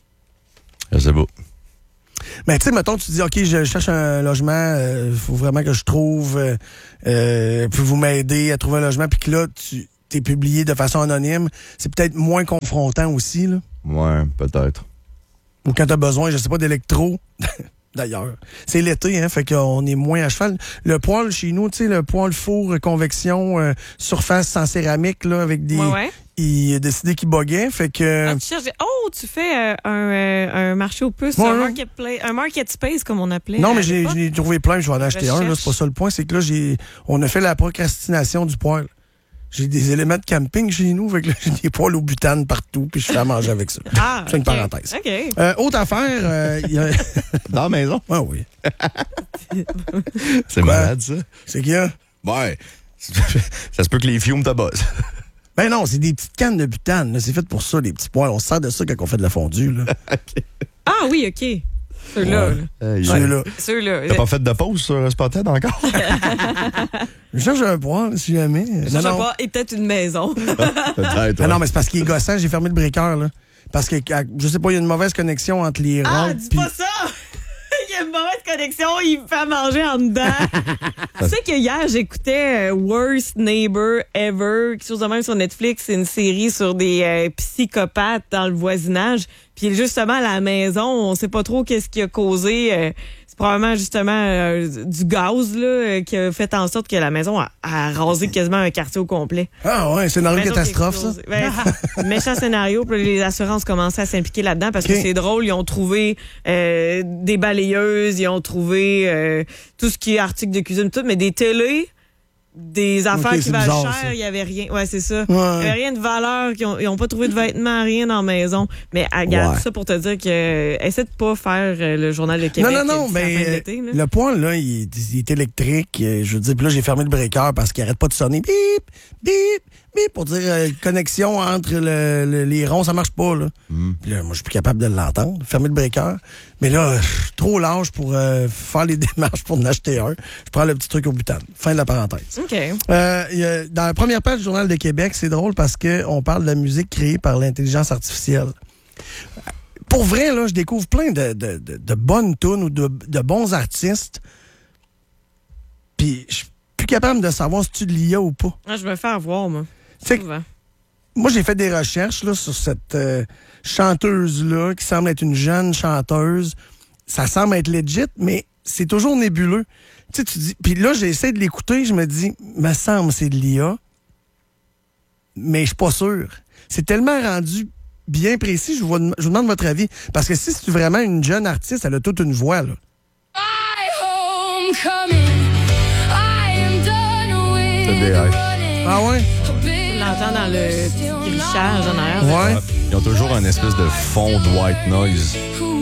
Je sais pas. Mais tu sais, mettons, tu dis, OK, je cherche un logement, il euh, faut vraiment que je trouve, euh, euh, pouvez-vous m'aider à trouver un logement, puis que là, tu t'es publié de façon anonyme, c'est peut-être moins confrontant aussi, là. Ouais, peut-être. Ou quand t'as besoin, je sais pas, d'électro, d'ailleurs. C'est l'été, hein, fait qu'on est moins à cheval. Le poêle chez nous, tu sais, le poêle four, convection, euh, surface sans céramique, là, avec des... Ouais, ouais. Il a décidé qu'il buguait, fait que... Ah, tu cherches... Oh, tu fais euh, un, euh, un marché aux puces, Ouais, un, ouais. marketplace, un market space, comme on appelait. Non, mais à j'ai l'époque. j'ai trouvé plein, je vais en acheter un, là, c'est pas ça le point, c'est que là, j'ai on a fait la procrastination du poêle. J'ai des éléments de camping chez nous, fait que là, j'ai des poêles au butane partout, puis je fais à manger avec ça. Ah, c'est une okay. parenthèse. OK. Euh, autre affaire, euh, y a... Dans la maison? Ah oui. C'est Quoi? malade, ça. C'est qu'il y a... Ouais. Ça se peut que les fumes te bossent. Ben non, c'est des petites cannes de butane, là. C'est fait pour ça, les petits poêles. On se sert de ça quand on fait de la fondue, là. Okay. Ah oui, OK. Ceux-là. Ouais. Ceux-là. Ceux-là. T'as pas fait de pause sur Spotted encore? Je cherche un poêle, si jamais. Je sais pas, et peut-être une maison. Peut-être. Ah non, mais c'est parce qu'il est gossant, j'ai fermé le breaker, là. Parce que, je sais pas, il y a une mauvaise connexion entre les Ah, rampes. dis pis... pas ça! Il y a une mauvaise connexion, il me fait à manger en dedans. Tu sais que hier, j'écoutais euh, Worst Neighbor Ever, quelque chose de même sur Netflix. C'est une série sur des euh, psychopathes dans le voisinage. Puis justement, à la maison, on sait pas trop qu'est-ce qui a causé... Euh, probablement justement euh, du gaz là, euh, qui a fait en sorte que la maison a, a rasé quasiment un quartier au complet. Ah ouais, c'est une Maison catastrophe, ça. Ben, méchant scénario. Puis les assurances commençaient à s'impliquer là-dedans parce Okay. que c'est drôle. Ils ont trouvé euh, des balayeuses, ils ont trouvé euh, tout ce qui est articles de cuisine, tout, mais des télés, des affaires Okay, qui c'est valent bizarre, cher, ça. il y avait rien. Ouais, c'est ça. Ouais. Il y avait rien de valeur. Ils ont, ils ont pas trouvé de vêtements, rien dans la maison. Mais regarde, Ouais. tout ça pour te dire que essaie de pas faire euh, le journal de Québec. Non, non, non, d'ici la fin de mais l'été, là. le poêle, là, il est, il est électrique. euh, Je veux dire, puis là, j'ai fermé le breaker parce qu'il arrête pas de sonner. Bip, bip, bip, pour dire euh, connexion entre le, le- les ronds, ça marche pas, là. Puis là, moi, je suis plus capable de l'entendre. Fermer le breaker. Mais là, je suis trop large pour euh, faire les démarches pour en acheter un. Je prends le petit truc au butane. Fin de la parenthèse. OK. Euh, il y a- dans la première page du Journal de Québec, c'est drôle parce qu'on parle de la musique créée par l'intelligence artificielle. Pour vrai, là, je découvre plein de, de, de, de bonnes tunes ou de, de bons artistes. Puis je suis plus capable de savoir si tu de l'I A ou pas. Ah, je me fais avoir, moi. C'est que- Souvent. Moi, j'ai fait des recherches là, sur cette euh, chanteuse-là qui semble être une jeune chanteuse. Ça semble être legit, mais c'est toujours nébuleux. Tu sais, tu dis. Puis là, j'essaie de l'écouter, je me dis, me semble c'est de l'I A, mais je suis pas sûr. C'est tellement rendu bien précis, je vous, je vous demande votre avis. Parce que si c'est vraiment une jeune artiste, elle a toute une voix, là. C'est des haies. Ah ouais? Tu l'entends dans le petit grichage en arrière. Ouais. Ils ont toujours un espèce de fond de white noise.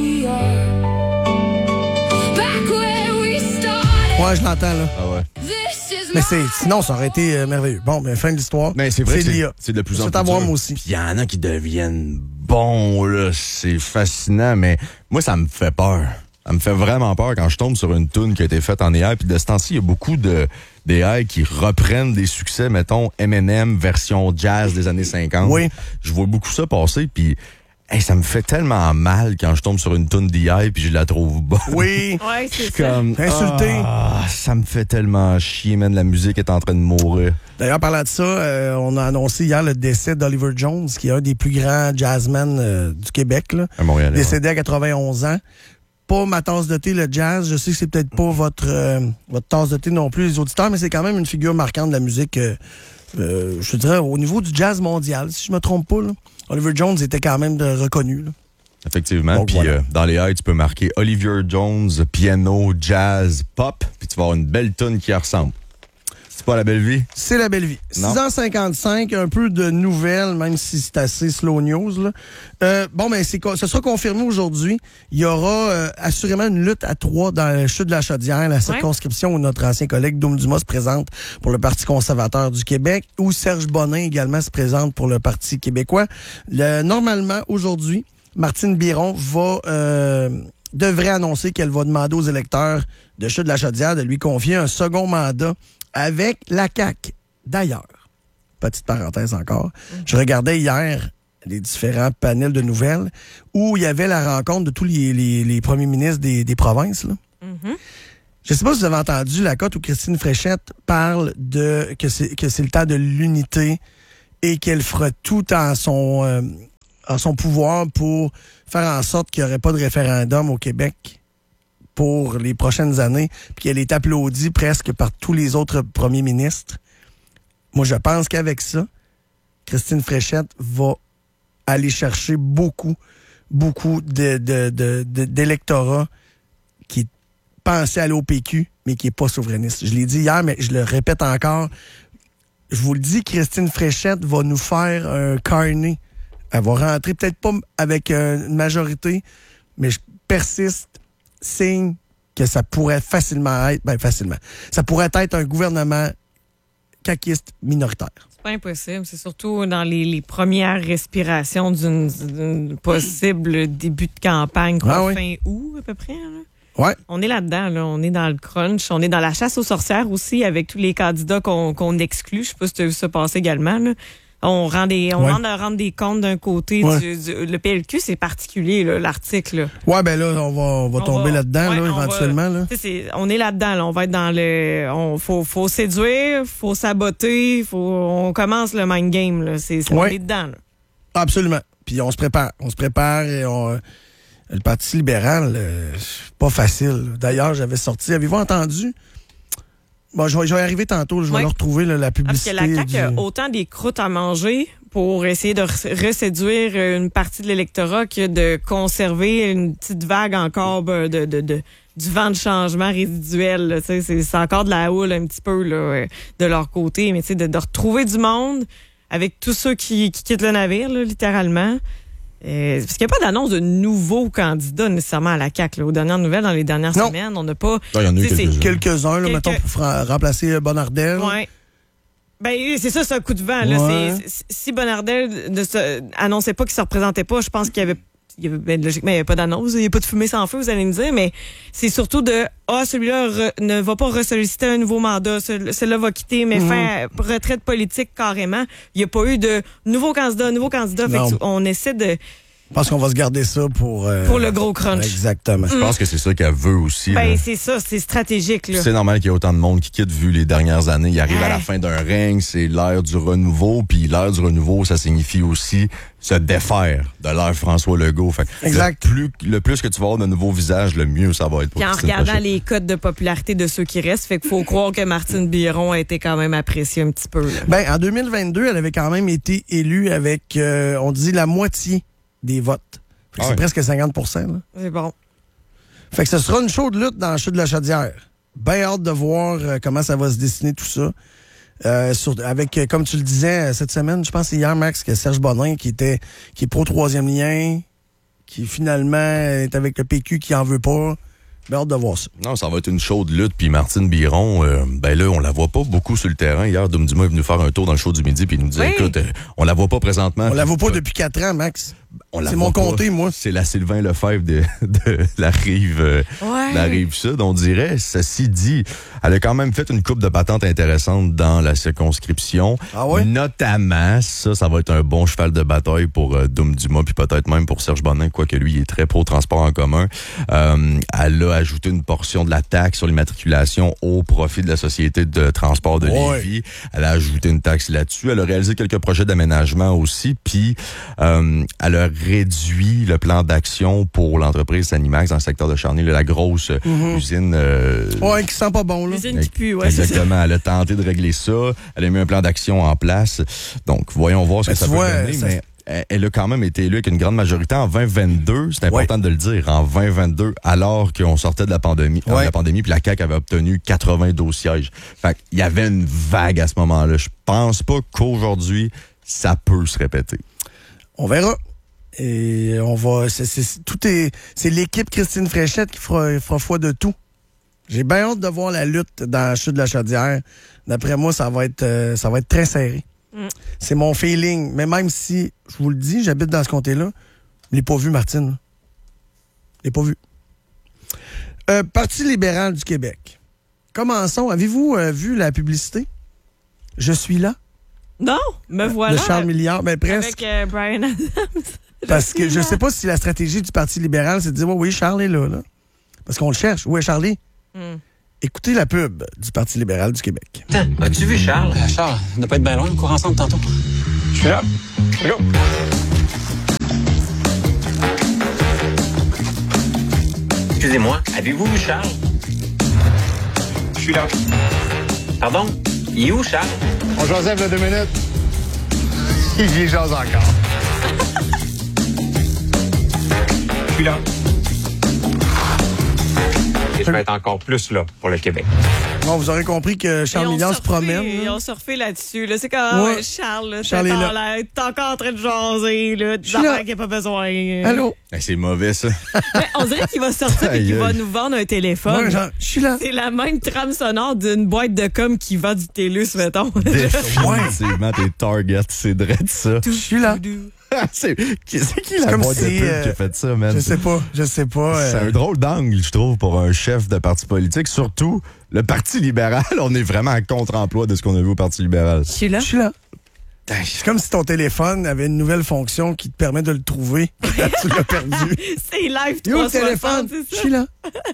Ouais, je l'entends, là. Ah ouais. Mais c'est, sinon, ça aurait été euh, merveilleux. Bon, ben, fin de l'histoire. Mais c'est vrai que de l'I c'est A. c'est de plus en C'est plus à voir, dur. moi aussi. Puis il y en a qui deviennent bons, là. C'est fascinant, mais moi, ça me fait peur. Ça me fait vraiment peur quand je tombe sur une toune qui a été faite en A I. Puis de ce temps-ci, il y a beaucoup de d'A I qui reprennent des succès, mettons, Eminem, version jazz des années cinquante. Oui. Je vois beaucoup ça passer, puis hey, ça me fait tellement mal quand je tombe sur une toune d'A I puis je la trouve bonne. Oui. Ouais, Je c'est suis ça. comme... Insulté. Ah, ça me fait tellement chier, man. La musique est en train de mourir. D'ailleurs, parlant de ça, euh, on a annoncé hier le décès d'Oliver Jones, qui est un des plus grands jazzmen euh, du Québec, là. À Montréal. Décédé à quatre-vingt-onze ans. Pas ma tasse de thé, le jazz. Je sais que c'est peut-être pas votre, euh, votre tasse de thé non plus, les auditeurs, mais c'est quand même une figure marquante de la musique, euh, euh, je dirais, au niveau du jazz mondial, si je me trompe pas, là. Oliver Jones était quand même de, reconnu, là. Effectivement. Donc, Puis voilà. euh, dans les high, tu peux marquer Oliver Jones, piano, jazz, pop, puis tu vas avoir une belle tune qui y ressemble. pas la belle vie? C'est la belle vie. Non. six heures cinquante-cinq, un peu de nouvelles, même si c'est assez slow news. Là. Euh, bon, ben, c'est, ce sera confirmé aujourd'hui. Il y aura euh, assurément une lutte à trois dans le chute de la Chaudière, la circonscription où notre ancien collègue Doum Dumas se présente pour le Parti conservateur du Québec, où Serge Bonin également se présente pour le Parti québécois. Le, normalement, aujourd'hui, Martine Biron va... Euh, devrait annoncer qu'elle va demander aux électeurs de Chute de la Chaudière de lui confier un second mandat avec la C A Q. D'ailleurs, petite parenthèse encore, je regardais hier les différents panels de nouvelles où il y avait la rencontre de tous les, les, les premiers ministres des, des provinces. Là. Mm-hmm. Je ne sais pas si vous avez entendu la cote où Christine Fréchette parle de que c'est, que c'est le temps de l'unité et qu'elle fera tout en son... Euh, en son pouvoir pour faire en sorte qu'il n'y aurait pas de référendum au Québec pour les prochaines années, puis qu'elle est applaudie presque par tous les autres premiers ministres. Moi, je pense qu'avec ça, Christine Fréchette va aller chercher beaucoup, beaucoup de, de, de, de, d'électorat qui pensait aller au P Q, mais qui n'est pas souverainiste. Je l'ai dit hier, mais je le répète encore. Je vous le dis, Christine Fréchette va nous faire un carnet. Elle va rentrer, peut-être pas avec une majorité, mais je persiste, signe que ça pourrait facilement être, ben facilement, ça pourrait être un gouvernement caquiste minoritaire. C'est pas impossible. C'est surtout dans les, les premières respirations d'une, d'une possible début de campagne, quoi, ah oui. fin août à peu près. Là. Ouais. On est là-dedans, là. On est dans le crunch. On est dans la chasse aux sorcières aussi avec tous les candidats qu'on, qu'on exclut. Je sais pas si tu as vu ça passer également, là. On rend des, on ouais. rend, rend des comptes d'un côté. Ouais. Du, du, le P L Q, c'est particulier, là, l'article. Là. Ouais, ben là, on va, on va on tomber va, là-dedans, ouais, là, éventuellement. Va, là. C'est, on est là-dedans, là. On va être dans le. On faut, faut séduire, faut saboter, faut. On commence le mind game, là. C'est, c'est ouais. on est dedans, là. Absolument. Puis on se prépare. On se prépare et on. Le Parti libéral, euh, pas facile. D'ailleurs, j'avais sorti. Avez-vous entendu? Bon, je vais, je vais arriver tantôt, je vais ouais. leur retrouver là, la publicité. Parce que la C A Q du... a autant des croûtes à manger pour essayer de reséduire une partie de l'électorat que de conserver une petite vague encore de, de, de, de du vent de changement résiduel. Là, c'est, c'est encore de la houle un petit peu là, de leur côté, mais de, de retrouver du monde avec tous ceux qui, qui quittent le navire, là, littéralement. Euh, parce qu'il n'y a pas d'annonce de nouveaux candidats nécessairement à la C A Q. Là. Aux dernières nouvelles, dans les dernières non. semaines, on n'a pas... Il y en a eu quelques-uns. Quelques-uns, là, Quelques... mettons, pour fra- remplacer Bonnardel. Oui. Ben, c'est ça, c'est un coup de vent. Là. Ouais. C'est, si Bonnardel ne se, annonçait pas qu'il se représentait pas, je pense qu'il y avait... Il y avait ben, logiquement, il n'y avait pas d'annonce. Il n'y a pas de fumée sans feu, vous allez me dire, mais c'est surtout de ah, celui-là re, ne va pas ressolliciter un nouveau mandat, celui-là va quitter, mais mmh. faire retraite politique carrément. Il n'y a pas eu de nouveau candidat, nouveau candidat. Fait on essaie de... Je pense qu'on va se garder ça pour... Euh, pour le gros crunch. Exactement. Je pense que c'est ça qu'elle veut aussi. Ben, là. c'est ça, c'est stratégique. Là. C'est normal qu'il y ait autant de monde qui quitte vu les dernières années. Il arrive ouais. à la fin d'un règne, c'est l'ère du renouveau, puis l'ère du renouveau, ça signifie aussi se défaire de l'ère François Legault. Fait exact. Le plus, le plus que tu vas avoir de nouveaux visages, le mieux ça va être pour puis en regardant Fréchette. Les codes de popularité de ceux qui restent, fait qu'il faut croire que Martine Biron a été quand même appréciée un petit peu. Là. Ben, en deux mille vingt-deux, elle avait quand même été élue avec, euh, on dit, la moitié des votes. Ah c'est ouais. presque cinquante pour cent. Là. C'est bon. Fait que ce sera une chaude lutte dans le chute de la Chaudière. Bien hâte de voir euh, comment ça va se dessiner tout ça. Euh, sur, avec, euh, comme tu le disais cette semaine, je pense que c'est hier, Max, que Serge Bonin, qui était qui est pro-troisième lien, qui finalement est avec le P Q qui en veut pas. Bien hâte de voir ça. Non, ça va être une chaude lutte. Puis Martine Biron, euh, ben là, on la voit pas beaucoup sur le terrain. Hier, Doum Dumas est venu faire un tour dans le show du midi puis il nous disait, oui. écoute, euh, on la voit pas présentement. On la voit pas depuis quatre ans, Max. On la c'est mon comté, moi. C'est la Sylvain Lefebvre de, de la rive euh, ouais. la rive sud, on dirait. Ceci dit, elle a quand même fait une coupe de patentes intéressantes dans la circonscription. Ah ouais? Notamment, ça, ça va être un bon cheval de bataille pour euh, Doum Dumas, puis peut-être même pour Serge Bonin, quoique lui, il est très pro-transport en commun. Euh, elle a ajouté une portion de la taxe sur l'immatriculation au profit de la Société de transport de ouais. Lévis. Elle a ajouté une taxe là-dessus. Elle a réalisé quelques projets d'aménagement aussi, puis euh, elle a réduit le plan d'action pour l'entreprise Sanimax dans le secteur de Charny, la grosse mm-hmm. usine... Euh, ouais, qui sent pas bon, là. L'usine qui pue, ouais, exactement. C'est ça. Elle a tenté de régler ça. Elle a mis un plan d'action en place. Donc, voyons voir ce ben, que ça peut vois, donner. Ça, mais... elle, elle a quand même été élue avec une grande majorité en vingt vingt-deux. C'est important ouais. de le dire, en vingt vingt-deux, alors qu'on sortait de la pandémie. Ouais. La pandémie, puis la C A Q avait obtenu quatre-vingt-douze sièges. Fait qu'il y avait une vague à ce moment-là. Je pense pas qu'aujourd'hui, ça peut se répéter. On verra. Et on va. C'est, c'est, tout est. C'est l'équipe Christine Fréchette qui fera, fera foi de tout. J'ai bien hâte de voir la lutte dans la chute de la Chaudière. D'après moi, ça va être euh, ça va être très serré. Mm. C'est mon feeling. Mais même si, je vous le dis, j'habite dans ce comté-là, je l'ai pas vu, Martine. Je l'ai pas vu. Euh, Parti libéral du Québec. Commençons. Avez-vous euh, vu la publicité? Je suis là. Non, me voilà. De Charles Milliard, ben presque. Avec euh, Brian Adams. Parce que je sais pas si la stratégie du Parti libéral, c'est de dire, oh, oui, Charles est là, là. Parce qu'on le cherche. Où est Charlie? Mm. Écoutez la pub du Parti libéral du Québec. Attends, as-tu vu Charles? Euh, Charles, on ne doit pas être bien loin, on court ensemble tantôt. Je suis là. Go. Excusez-moi, avez-vous vu Charles? Je suis là. Pardon? Il est où, Charles? On Joseph de deux minutes. Il y jase encore. Je suis là. Et je vais être encore plus là pour le Québec. Bon, vous aurez compris que Charles Milliard se promène. Ils ont surfé là-dessus. Là. C'est comme ouais. Charles, là, Charles est là. Là. T'es encore en train de jaser. Là, des affaires qu'il n'y a pas besoin. Allô? Ben, c'est mauvais, ça. Mais on dirait qu'il va sortir et qu'il va nous vendre un téléphone. Ouais, genre, je suis là. C'est la même trame sonore d'une boîte de com qui vend du TELUS, mettons. Définitivement, tes targets, c'est vrai de ça. Je suis là. c'est, c'est qui la boîte de pub euh, qui a fait ça, man? Je sais pas, je sais pas. C'est euh... un drôle d'angle, je trouve, pour un chef de parti politique. Surtout, le Parti libéral, on est vraiment à contre-emploi de ce qu'on a vu au Parti libéral. Je suis là. Je suis là. C'est comme si ton téléphone avait une nouvelle fonction qui te permet de le trouver. Tu l'as perdu. C'est live trois cent soixante, c'est ça? Je suis là.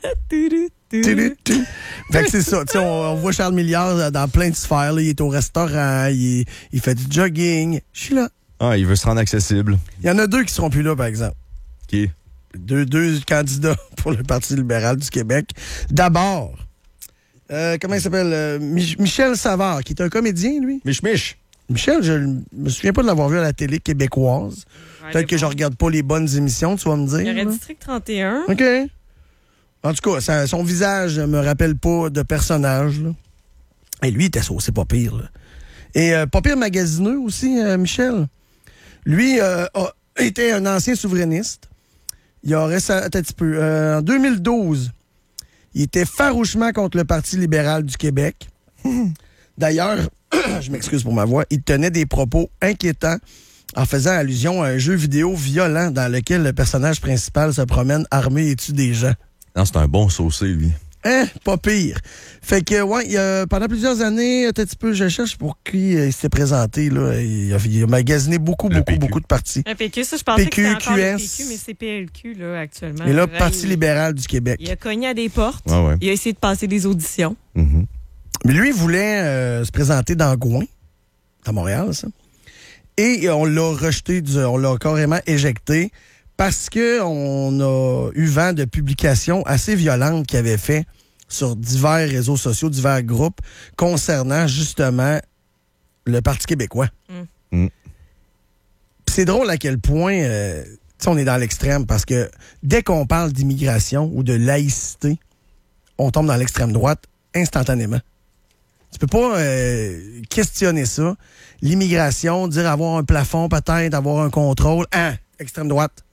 Fait que c'est ça. On, on voit Charles Milliard dans plein de sphères. Là. Il est au restaurant, il, est, il fait du jogging. Je suis là. Ah, il veut se rendre accessible. Il y en a deux qui seront plus là, par exemple. Qui? Deux, deux candidats pour le Parti libéral du Québec. D'abord, euh, comment il s'appelle? Euh, Mich- Michel Savard, qui est un comédien, lui. Mich Mich. Michel, je me souviens pas de l'avoir vu à la télé québécoise. Ouais, peut-être que bon. Je regarde pas les bonnes émissions, tu vas me dire. Il y aurait là. District trente et un. OK. En tout cas, ça, son visage me rappelle pas de personnage. Là. Et lui, il était saucé pas pire. Là. Et euh, pas pire magasineux aussi, euh, Michel. Lui euh, a été un ancien souverainiste. Il aurait ça un petit peu. Euh, en deux mille douze, il était farouchement contre le Parti libéral du Québec. D'ailleurs, je m'excuse pour ma voix, il tenait des propos inquiétants en faisant allusion à un jeu vidéo violent dans lequel le personnage principal se promène armé et tue des gens. Non, c'est un bon saucé, lui. Hein? Pas pire. Fait que, ouais, il a, pendant plusieurs années, un petit peu, je cherche pour qui euh, il s'était présenté, là. Il a, il a magasiné beaucoup, le beaucoup, P Q. beaucoup de partis. Le P Q, ça, je pensais P Q, que c'était encore Q S. le P Q, mais c'est P L Q, là, actuellement. Mais là, Là, Parti il, libéral du Québec. Il a cogné à des portes. Ouais, ouais. Il a essayé de passer des auditions. Mm-hmm. Mais lui, il voulait euh, se présenter dans Gouin, à Montréal, ça. Et on l'a rejeté, du, on l'a carrément éjecté parce qu'on a eu vent de publications assez violentes qu'il avait fait sur divers réseaux sociaux, divers groupes, concernant justement le Parti québécois. Mm. Mm. Puis c'est drôle à quel point euh, on est dans l'extrême, parce que dès qu'on parle d'immigration ou de laïcité, on tombe dans l'extrême droite instantanément. Tu peux pas euh, questionner ça. L'immigration, dire avoir un plafond peut-être, avoir un contrôle, hein, extrême droite.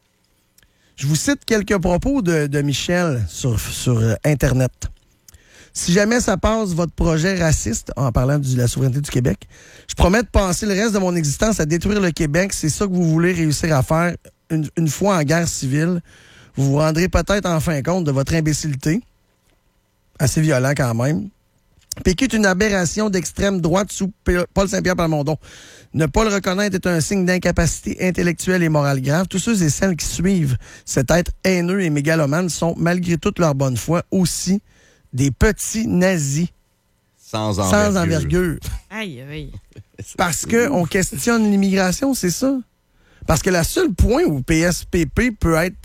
Je vous cite quelques propos de, de Michel sur, sur euh, Internet. Si jamais ça passe votre projet raciste, en parlant de la souveraineté du Québec, je promets de passer le reste de mon existence à détruire le Québec. C'est ça que vous voulez réussir à faire une, une fois en guerre civile. Vous vous rendrez peut-être en fin compte de votre imbécilité. Assez violent quand même. P Q est une aberration d'extrême droite sous Paul Saint-Pierre Plamondon. Ne pas le reconnaître est un signe d'incapacité intellectuelle et morale grave. Tous ceux et celles qui suivent cet être haineux et mégalomane sont, malgré toute leur bonne foi, aussi des petits nazis. Sans envergure. Sans envergure. Aïe, aïe. Parce qu'on questionne l'immigration, c'est ça. Parce que le seul point où P S P P peut être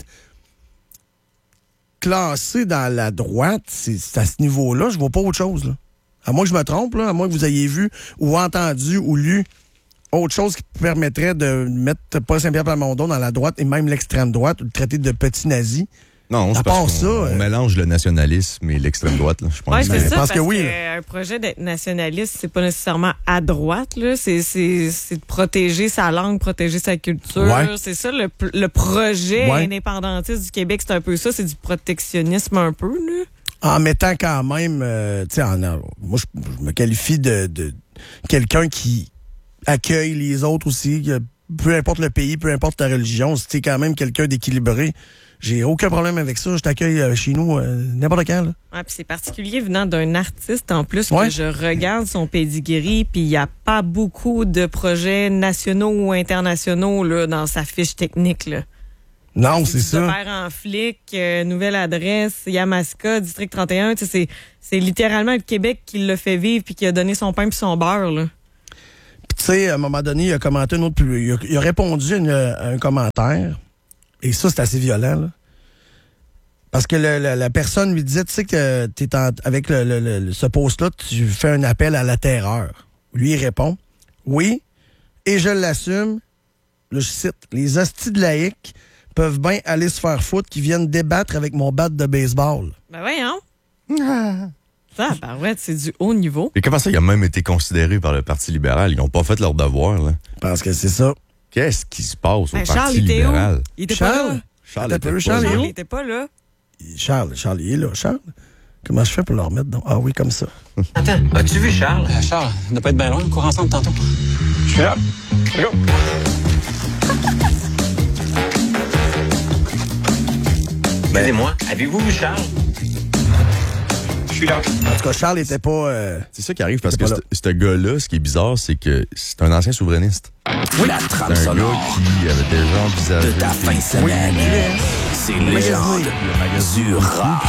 classé dans la droite, c'est, c'est à ce niveau-là. Je vois pas autre chose, là. À moins que je me trompe, là, à moins que vous ayez vu ou entendu ou lu autre chose qui permettrait de mettre Paul Saint-Pierre Plamondon dans la droite et même l'extrême droite, ou de traiter de petit nazi. Non, c'est parce qu'on on mélange le nationalisme et l'extrême droite. Là, je pense. Oui, c'est ça, parce, que, oui, que un projet d'être nationaliste, c'est pas nécessairement à droite. Là. C'est, c'est, c'est de protéger sa langue, protéger sa culture. Ouais. C'est ça, le, le projet ouais. indépendantiste du Québec, c'est un peu ça. C'est du protectionnisme un peu. Là. En mettant quand même... Euh, tu sais, moi, je, je me qualifie de, de quelqu'un qui accueille les autres aussi. Peu importe le pays, peu importe ta religion, si t'es quand même quelqu'un d'équilibré... J'ai aucun problème avec ça. Je t'accueille euh, chez nous euh, n'importe quand. Là. Ouais, puis c'est particulier venant d'un artiste en plus ouais. que je regarde son pedigree, puis il n'y a pas beaucoup de projets nationaux ou internationaux là, dans sa fiche technique. Là. Non, c'est, c'est ça. Père en flic, euh, nouvelle adresse, Yamaska, district trente et un. C'est, c'est littéralement le Québec qui l'a fait vivre puis qui a donné son pain puis son beurre. Là. Puis tu sais, à un moment donné, il a commenté un autre... Il a, il a répondu à, une, à un commentaire. Et ça, c'est assez violent, là. Parce que le, le, la personne lui disait, tu sais que t'es en, avec le, le, le, ce post-là, tu fais un appel à la terreur. Lui, il répond, oui, et je l'assume, là, je cite, les hosties de laïcs peuvent bien aller se faire foutre qui viennent débattre avec mon bat de baseball. Ben voyons. Ça, ben ouais, c'est du haut niveau. Et comment ça, il a même été considéré par le Parti libéral? Ils n'ont pas fait leur devoir, là. Parce que c'est ça. Qu'est-ce qui se passe ben, au Charles, Parti il libéral? Où? Il était Charles? Pas là. Charles, était, était Charles, Charles, il était pas là. Charles, Charles, il est là. Charles, comment je fais pour le remettre dans... Ah oui, comme ça. Attends, as-tu vu Charles? Euh, Charles, on doit pas être bien loin, on court ensemble tantôt. Je suis là. Go! Excusez-moi, avez-vous vu Charles? Je suis là. En tout cas, Charles était pas... Euh... C'est ça qui arrive, parce que ce gars-là, ce qui est bizarre, c'est que c'est un ancien souverainiste. Oui, la trame c'est un sonore gars qui avait déjà envisagé... de ta fin de semaine. Oui. C'est Légende du rock.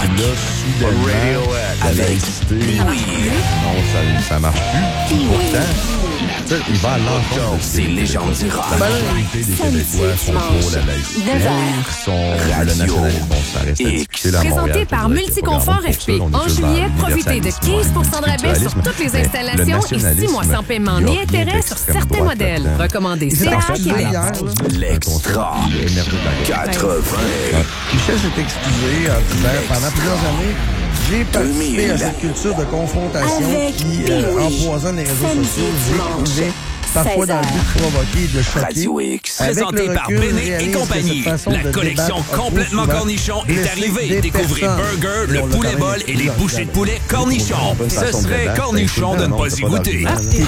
Avec Pee-Wee. Non, ça, ça marche plus. Pourtant, il va à l'encontre. C'est Légende du rock. La majorité des Québécois sont pour la laïcité. Qui sont le nationalisme. Bon, ça reste à discuter là, présenté par Multiconfort F P. En juillet, profitez de quinze pour cent de rabais sur toutes les installations et six mois sans paiement ni intérêt sur certains modèles. Recommandé C A Québec. L'extra quatre-vingts. Michel s'est excusé en disant pendant plusieurs années, j'ai participé à cette culture de confrontation Avec qui euh, empoisonne les réseaux sociaux. J'ai trouvé parfois dans le but de provoquer et de choquer. Radio X. Présenté par Béné et compagnie. La collection complètement cornichon est arrivée. Découvrez Burger, le poulet bol et les bouchées de poulet cornichon. Ce serait cornichon de ne pas y goûter.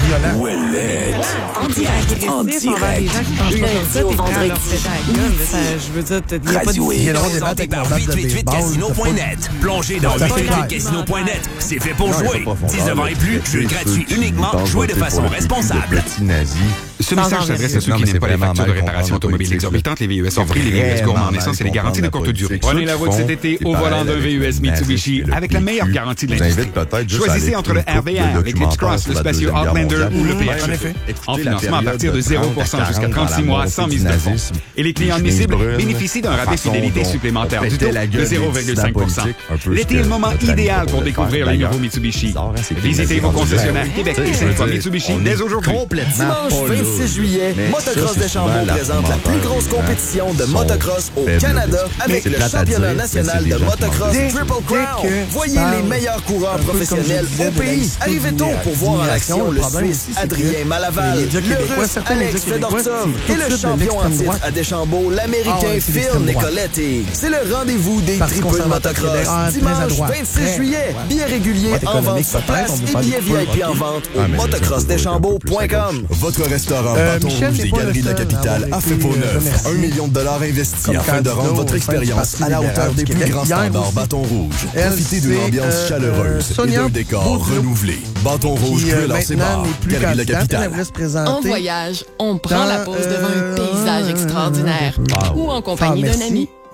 En direct. En direct. Lundi au vendredi. Je veux dire, il n'y a pas de... Présenté par huit cent quatre-vingt-huit casino point net. Plongez dans huit cent quatre-vingt-huit casino point net. C'est fait pour jouer. dix-neuf ans et plus, jeu gratuit uniquement. Jouez de façon responsable. Ce message s'adresse à ceux qui n'aiment pas les factures de réparation automobile exorbitantes. Les V U S sont pris, les V U S gourmands en essence et les garanties de courte durée. Prenez la voie de cet été au volant d'un V U S Mitsubishi avec la meilleure garantie de l'industrie. Choisissez entre le R V R, l'Eclipse Cross, le Spacio Outlander ou le P H E. En financement à partir de zéro pour cent jusqu'à trente-six mois sans mise de fonds. Et les clients admissibles bénéficient d'un rabais fidélité supplémentaire du taux de zéro virgule cinq pour cent. L'été est le moment idéal pour découvrir les nouveaux Mitsubishi. Visitez vos concessionnaires Québec et Saint-Paul Mitsubishi dès aujourd'hui. Dimanche vingt-six juillet, Motocross Deschambault présente la plus grosse compétition de motocross au Canada avec le championnat national de motocross Triple Crown. Voyez les meilleurs coureurs professionnels au pays. Arrivez tôt pour voir en action le Suisse Adrien Malaval, le Russe Alex Fedorcov et le champion en titre à Deschambault, l'Américain Phil Nicoletti. C'est le rendez-vous des triples de motocross. Dimanche vingt-six juillet, billets réguliers en vente sur place et billets V I P en vente au motocross deschambault point com. Votre restaurant euh, Bâton Rouge des Galeries de la Capitale a fait peau neuf. Un million de dollars investis afin de rendre votre expérience à la hauteur des plus grands standards Bâton Rouge. Profitez d'une ambiance chaleureuse et d'un décor renouvelé. Bâton Rouge, Cruelle en Sébar, Galeries de la Capitale. En voyage, on prend la pause devant un paysage extraordinaire ou en compagnie d'un ami.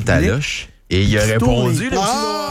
Taloche. Et il a répondu, le petit noir.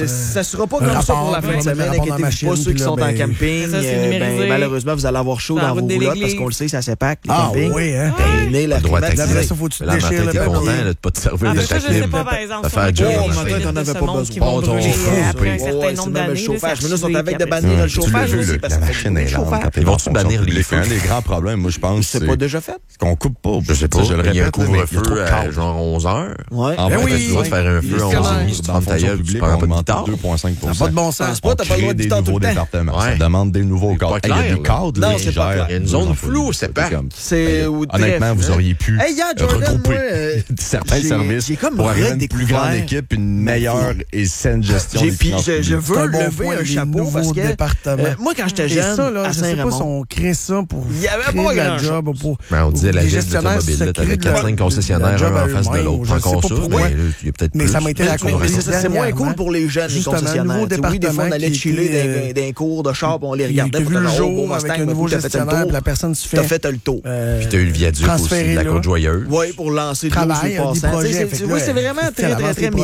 euh, ça sera pas comme ça pour la fin de semaine. Inquiétez-vous pas, ceux qui sont en camping. Malheureusement, vous allez avoir chaud dans vos roulottes parce qu'on le sait, ça s'épaque, les campings. Ah oui, hein? Terminé la climatisation. D'après ça, faut que tu te déchires le content de pas te servir de ta clim. Je sais pas, par exemple, faire un job. T'en avais pas besoin. Après un certain nombre d'années. Le chauffage. Mais là, ils sont avec de bannir le chauffage aussi. La machine est lente. Ils vont-tu bannir les feux? Un des grands problèmes, moi, je pense, c'est pas déjà fait? Qu'on coupe pas. Je sais pas. Je le répète, mais il y a trop de cadre. Genre onze heures. Ouais. En fait, tu dois te faire un feu à onze heures. Tu prends ta gueule, tu prends pas de guitare. deux virgule cinq pour cent. Pas de bon sens. Pas, t'as pas le droit de guitare tout le temps. Ça demande des nouveaux cadres. Il y a des cadres, non, c'est pas clair. Il y a une zone floue, c'est pas. C'est honnêtement, vous auriez pu regrouper certains services pour avoir une plus grande équipe, une meilleure et saine gestion des finances publiques. Je veux lever un chapeau parce que moi, quand j'étais jeune, à Saint-Raymond, je sais pas si on crée ça pour il y avait pas la job ou pour on disait la ville d'automobile, t'avais quatre cinq concessionnaires un en face de l'autre. Encore ça, il y a peut-être mais ça m'a été raconté. C'est moins cool pour les jeunes, les concessionnaires. Oui, des fois, on allait chiller dans un cours de char, on les regardait pour le jour avec un nouveau gestionnaire, la personne se fait. T'as fait le tour. Puis t'as eu le viaduc aussi de la Côte-Joyeuse. Oui, pour lancer de travail, l'eau sur le passant. Oui, c'est vraiment très, très, très minime.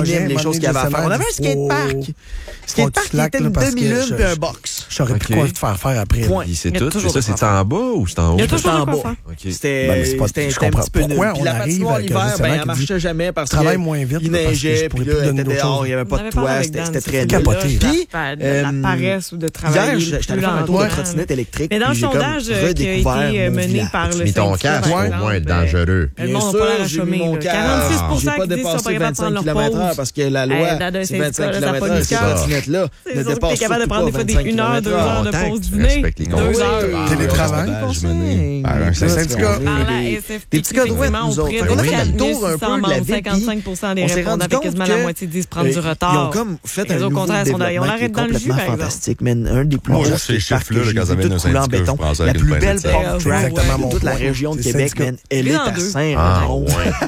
disponibles, les choses qu'il y avait à faire. On avait un skatepark. Skatepark qui était une demi-lune puis un box. J'aurais pu quoi te faire faire après. Puis c'est tout. Ça, c'est en bas ou c'est en haut? C'était en bas. C'était un petit peu nul. Puis la patinoire l'hiver, ben, elle marchait jamais parce qu'il neigeait, puis là, elle était dehors, il n'y avait pas de toit, c'était très nul. Puis, de la paresse ou de travailler. Hier, j'étais allé faire un tour de trottinette électrique. Mais dans le sondage qui a été mené par le ton casque, au moins dangereux. Le monde n'a pas l'air à chômer. quarante-six pour cent qui disent qu'ils sont pas capables de prendre leur pause. Parce que la loi, c'est vingt-cinq kilomètres heure. Ces trottinettes-là ne dépassent pas. T'es capable de prendre des fois des une heure, deux heures de pause dîner. Deux heures. Télétravail. Par un syndicat. Des petits gars de web, nous autres. On a fait le tour un peu de la ville. cinquante-cinq pour cent des répondants avec quasiment la moitié disent prendre du retard. Ils ont comme fait un nouveau développement qui est complètement fantastique. Mais un des plus Moi, beaux ces skateparks que chiffres-là, j'ai quand ça vu, vient tout d'un coulé en syndicat, béton. je prends ça La avec plus une belle pince. pump track Exactement mon de toute la point. région de C'est Québec, syndicat. man. Elle est à Ah, Saint-Raymond.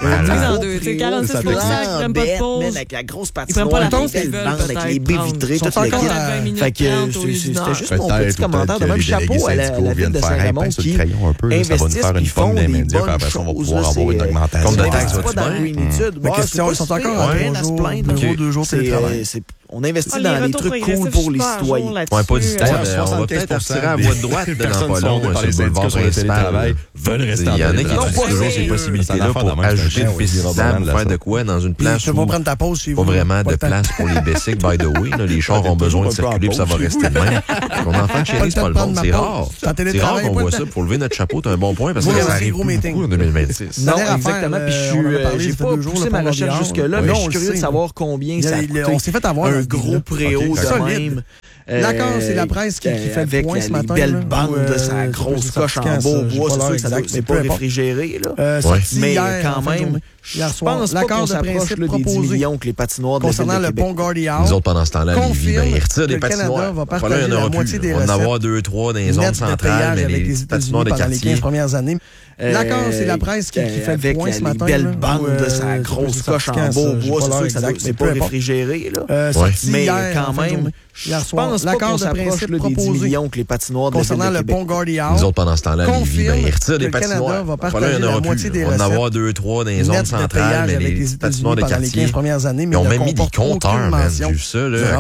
En deux, c'est quarante-six pour cent qui prennent pas de pause. Avec la grosse Ils prennent pas patinoire, la la pause belle qu'ils veulent, bande avec les baies peut-être vitrées, prendre. tout Ils le sont encore kit. à vingt minutes Fait que trente au lieu c'était d'une heure. juste mon Peut-être, petit commentaire ou de peut-être même que chapeau les à la, délégués la ville de syndicaux viennent Saint-Raymond faire sur qui le crayon un peu, là, ça va nous investissent faire une puis forme font des des médias, puis bonnes après ça, on va choses. pouvoir là, avoir une c'est- augmentation. Comme de c'est taxes, pas vas-tu dans faire? une étude. Mais Ouais, question, c'est ils sont pas encore super, à rien trois à se jours, plaindre. deux jours, deux jours de C'est, télétravail. euh, c'est- On investit Ah, dans les des retours trucs progressifs, cool pour je les suis pas à jour citoyens. là-dessus. Ouais, pas d'histoire. Euh, On va peut-être retirer à voie de droite de dans pas long, sur le boulevard principal. veulent rester en Il y en a qui télétravail. utilisent toujours ces possibilités-là pour ajouter une piste cyclable, pour faire de quoi dans une place Tu où peux pas prendre ta pause chez pas vous. vraiment de le temps. place pour les bicycles, by the way. là. Les chars ont besoin de circuler, puis ça va rester de même. Mon enfant de chérie, c'est pas le bon. C'est rare. C'est rare qu'on voit ça. Pour lever notre chapeau, t'as un bon point, parce que Moi, ça c'est arrive gros beaucoup meeting. en deux mille vingt-six. Non, Dernière exactement. affaire, Puis je euh, suis, on en a euh, parlé, j'ai ça fait pas deux jours, poussé le ma pont recherche Montréal. jusque-là, Oui, mais on je suis le curieux de sait. savoir combien Il y a- ça il y a- coûte. on s'est fait avoir dans Un ce gros deal-là. préau Ok, de solide. même. D'accord, c'est la Euh, presse qui, qui fait avec le point la- ce matin. les belles là, bandes où, de euh, sa je grosse sais pas coche si en c'est beau quand, bois, ça, c'est sûr j'ai que ça pas doit- l'air c'est peu pas importe. réfrigéré, là. Euh, Ouais. sorti Mais hier, quand en fin de même, journée. Hier je soir, pense pas l'accord qu'on de s'approche principe là, des dix proposé millions que les patinoires de la ville concernant de le Québec. pont Gordie-Howe Nous autres, pendant ce temps-là, Lévis, confirme ben, ils retirent que des le patinoires. Canada va Pas là, partager il y en la aura moitié plus. des On va en recettes avoir deux, trois dans les zones net de centrales, péage mais avec les les petites États-Unis patinoires de pendant les quartier. quinze premières années. L'accord, c'est la Euh, presse qui, qui fait le avec point la- ce les matin. belles là, bandes où, de euh, sa je grosse sais pas coche si en c'est beau quand, bois, j'ai c'est pas sûr l'heure que ça doit- exacte, c'est peu pas importe. réfrigéré, là. Euh, Ouais. sorti Mais hier, quand en fin de même, journée. je Hier soir, pense pas l'accord qu'on de s'approche principe là, des dix proposé millions que les patinoires de la ville concernant de le Québec. pont Gordie-Howe Nous autres, pendant ce temps-là, Lévis, confirme ben, ils retirent que des le Canada patinoires. va Pas là, il y partager en la aura moitié plus. des On va en recettes avoir deux, trois dans les zones net de centrales, péage mais avec les les petites États-Unis patinoires de pendant les quartier. quinze premières années, mais Ils ont ne même mis des comportent aucune compteurs, man. mention J'ai vu ça, du là.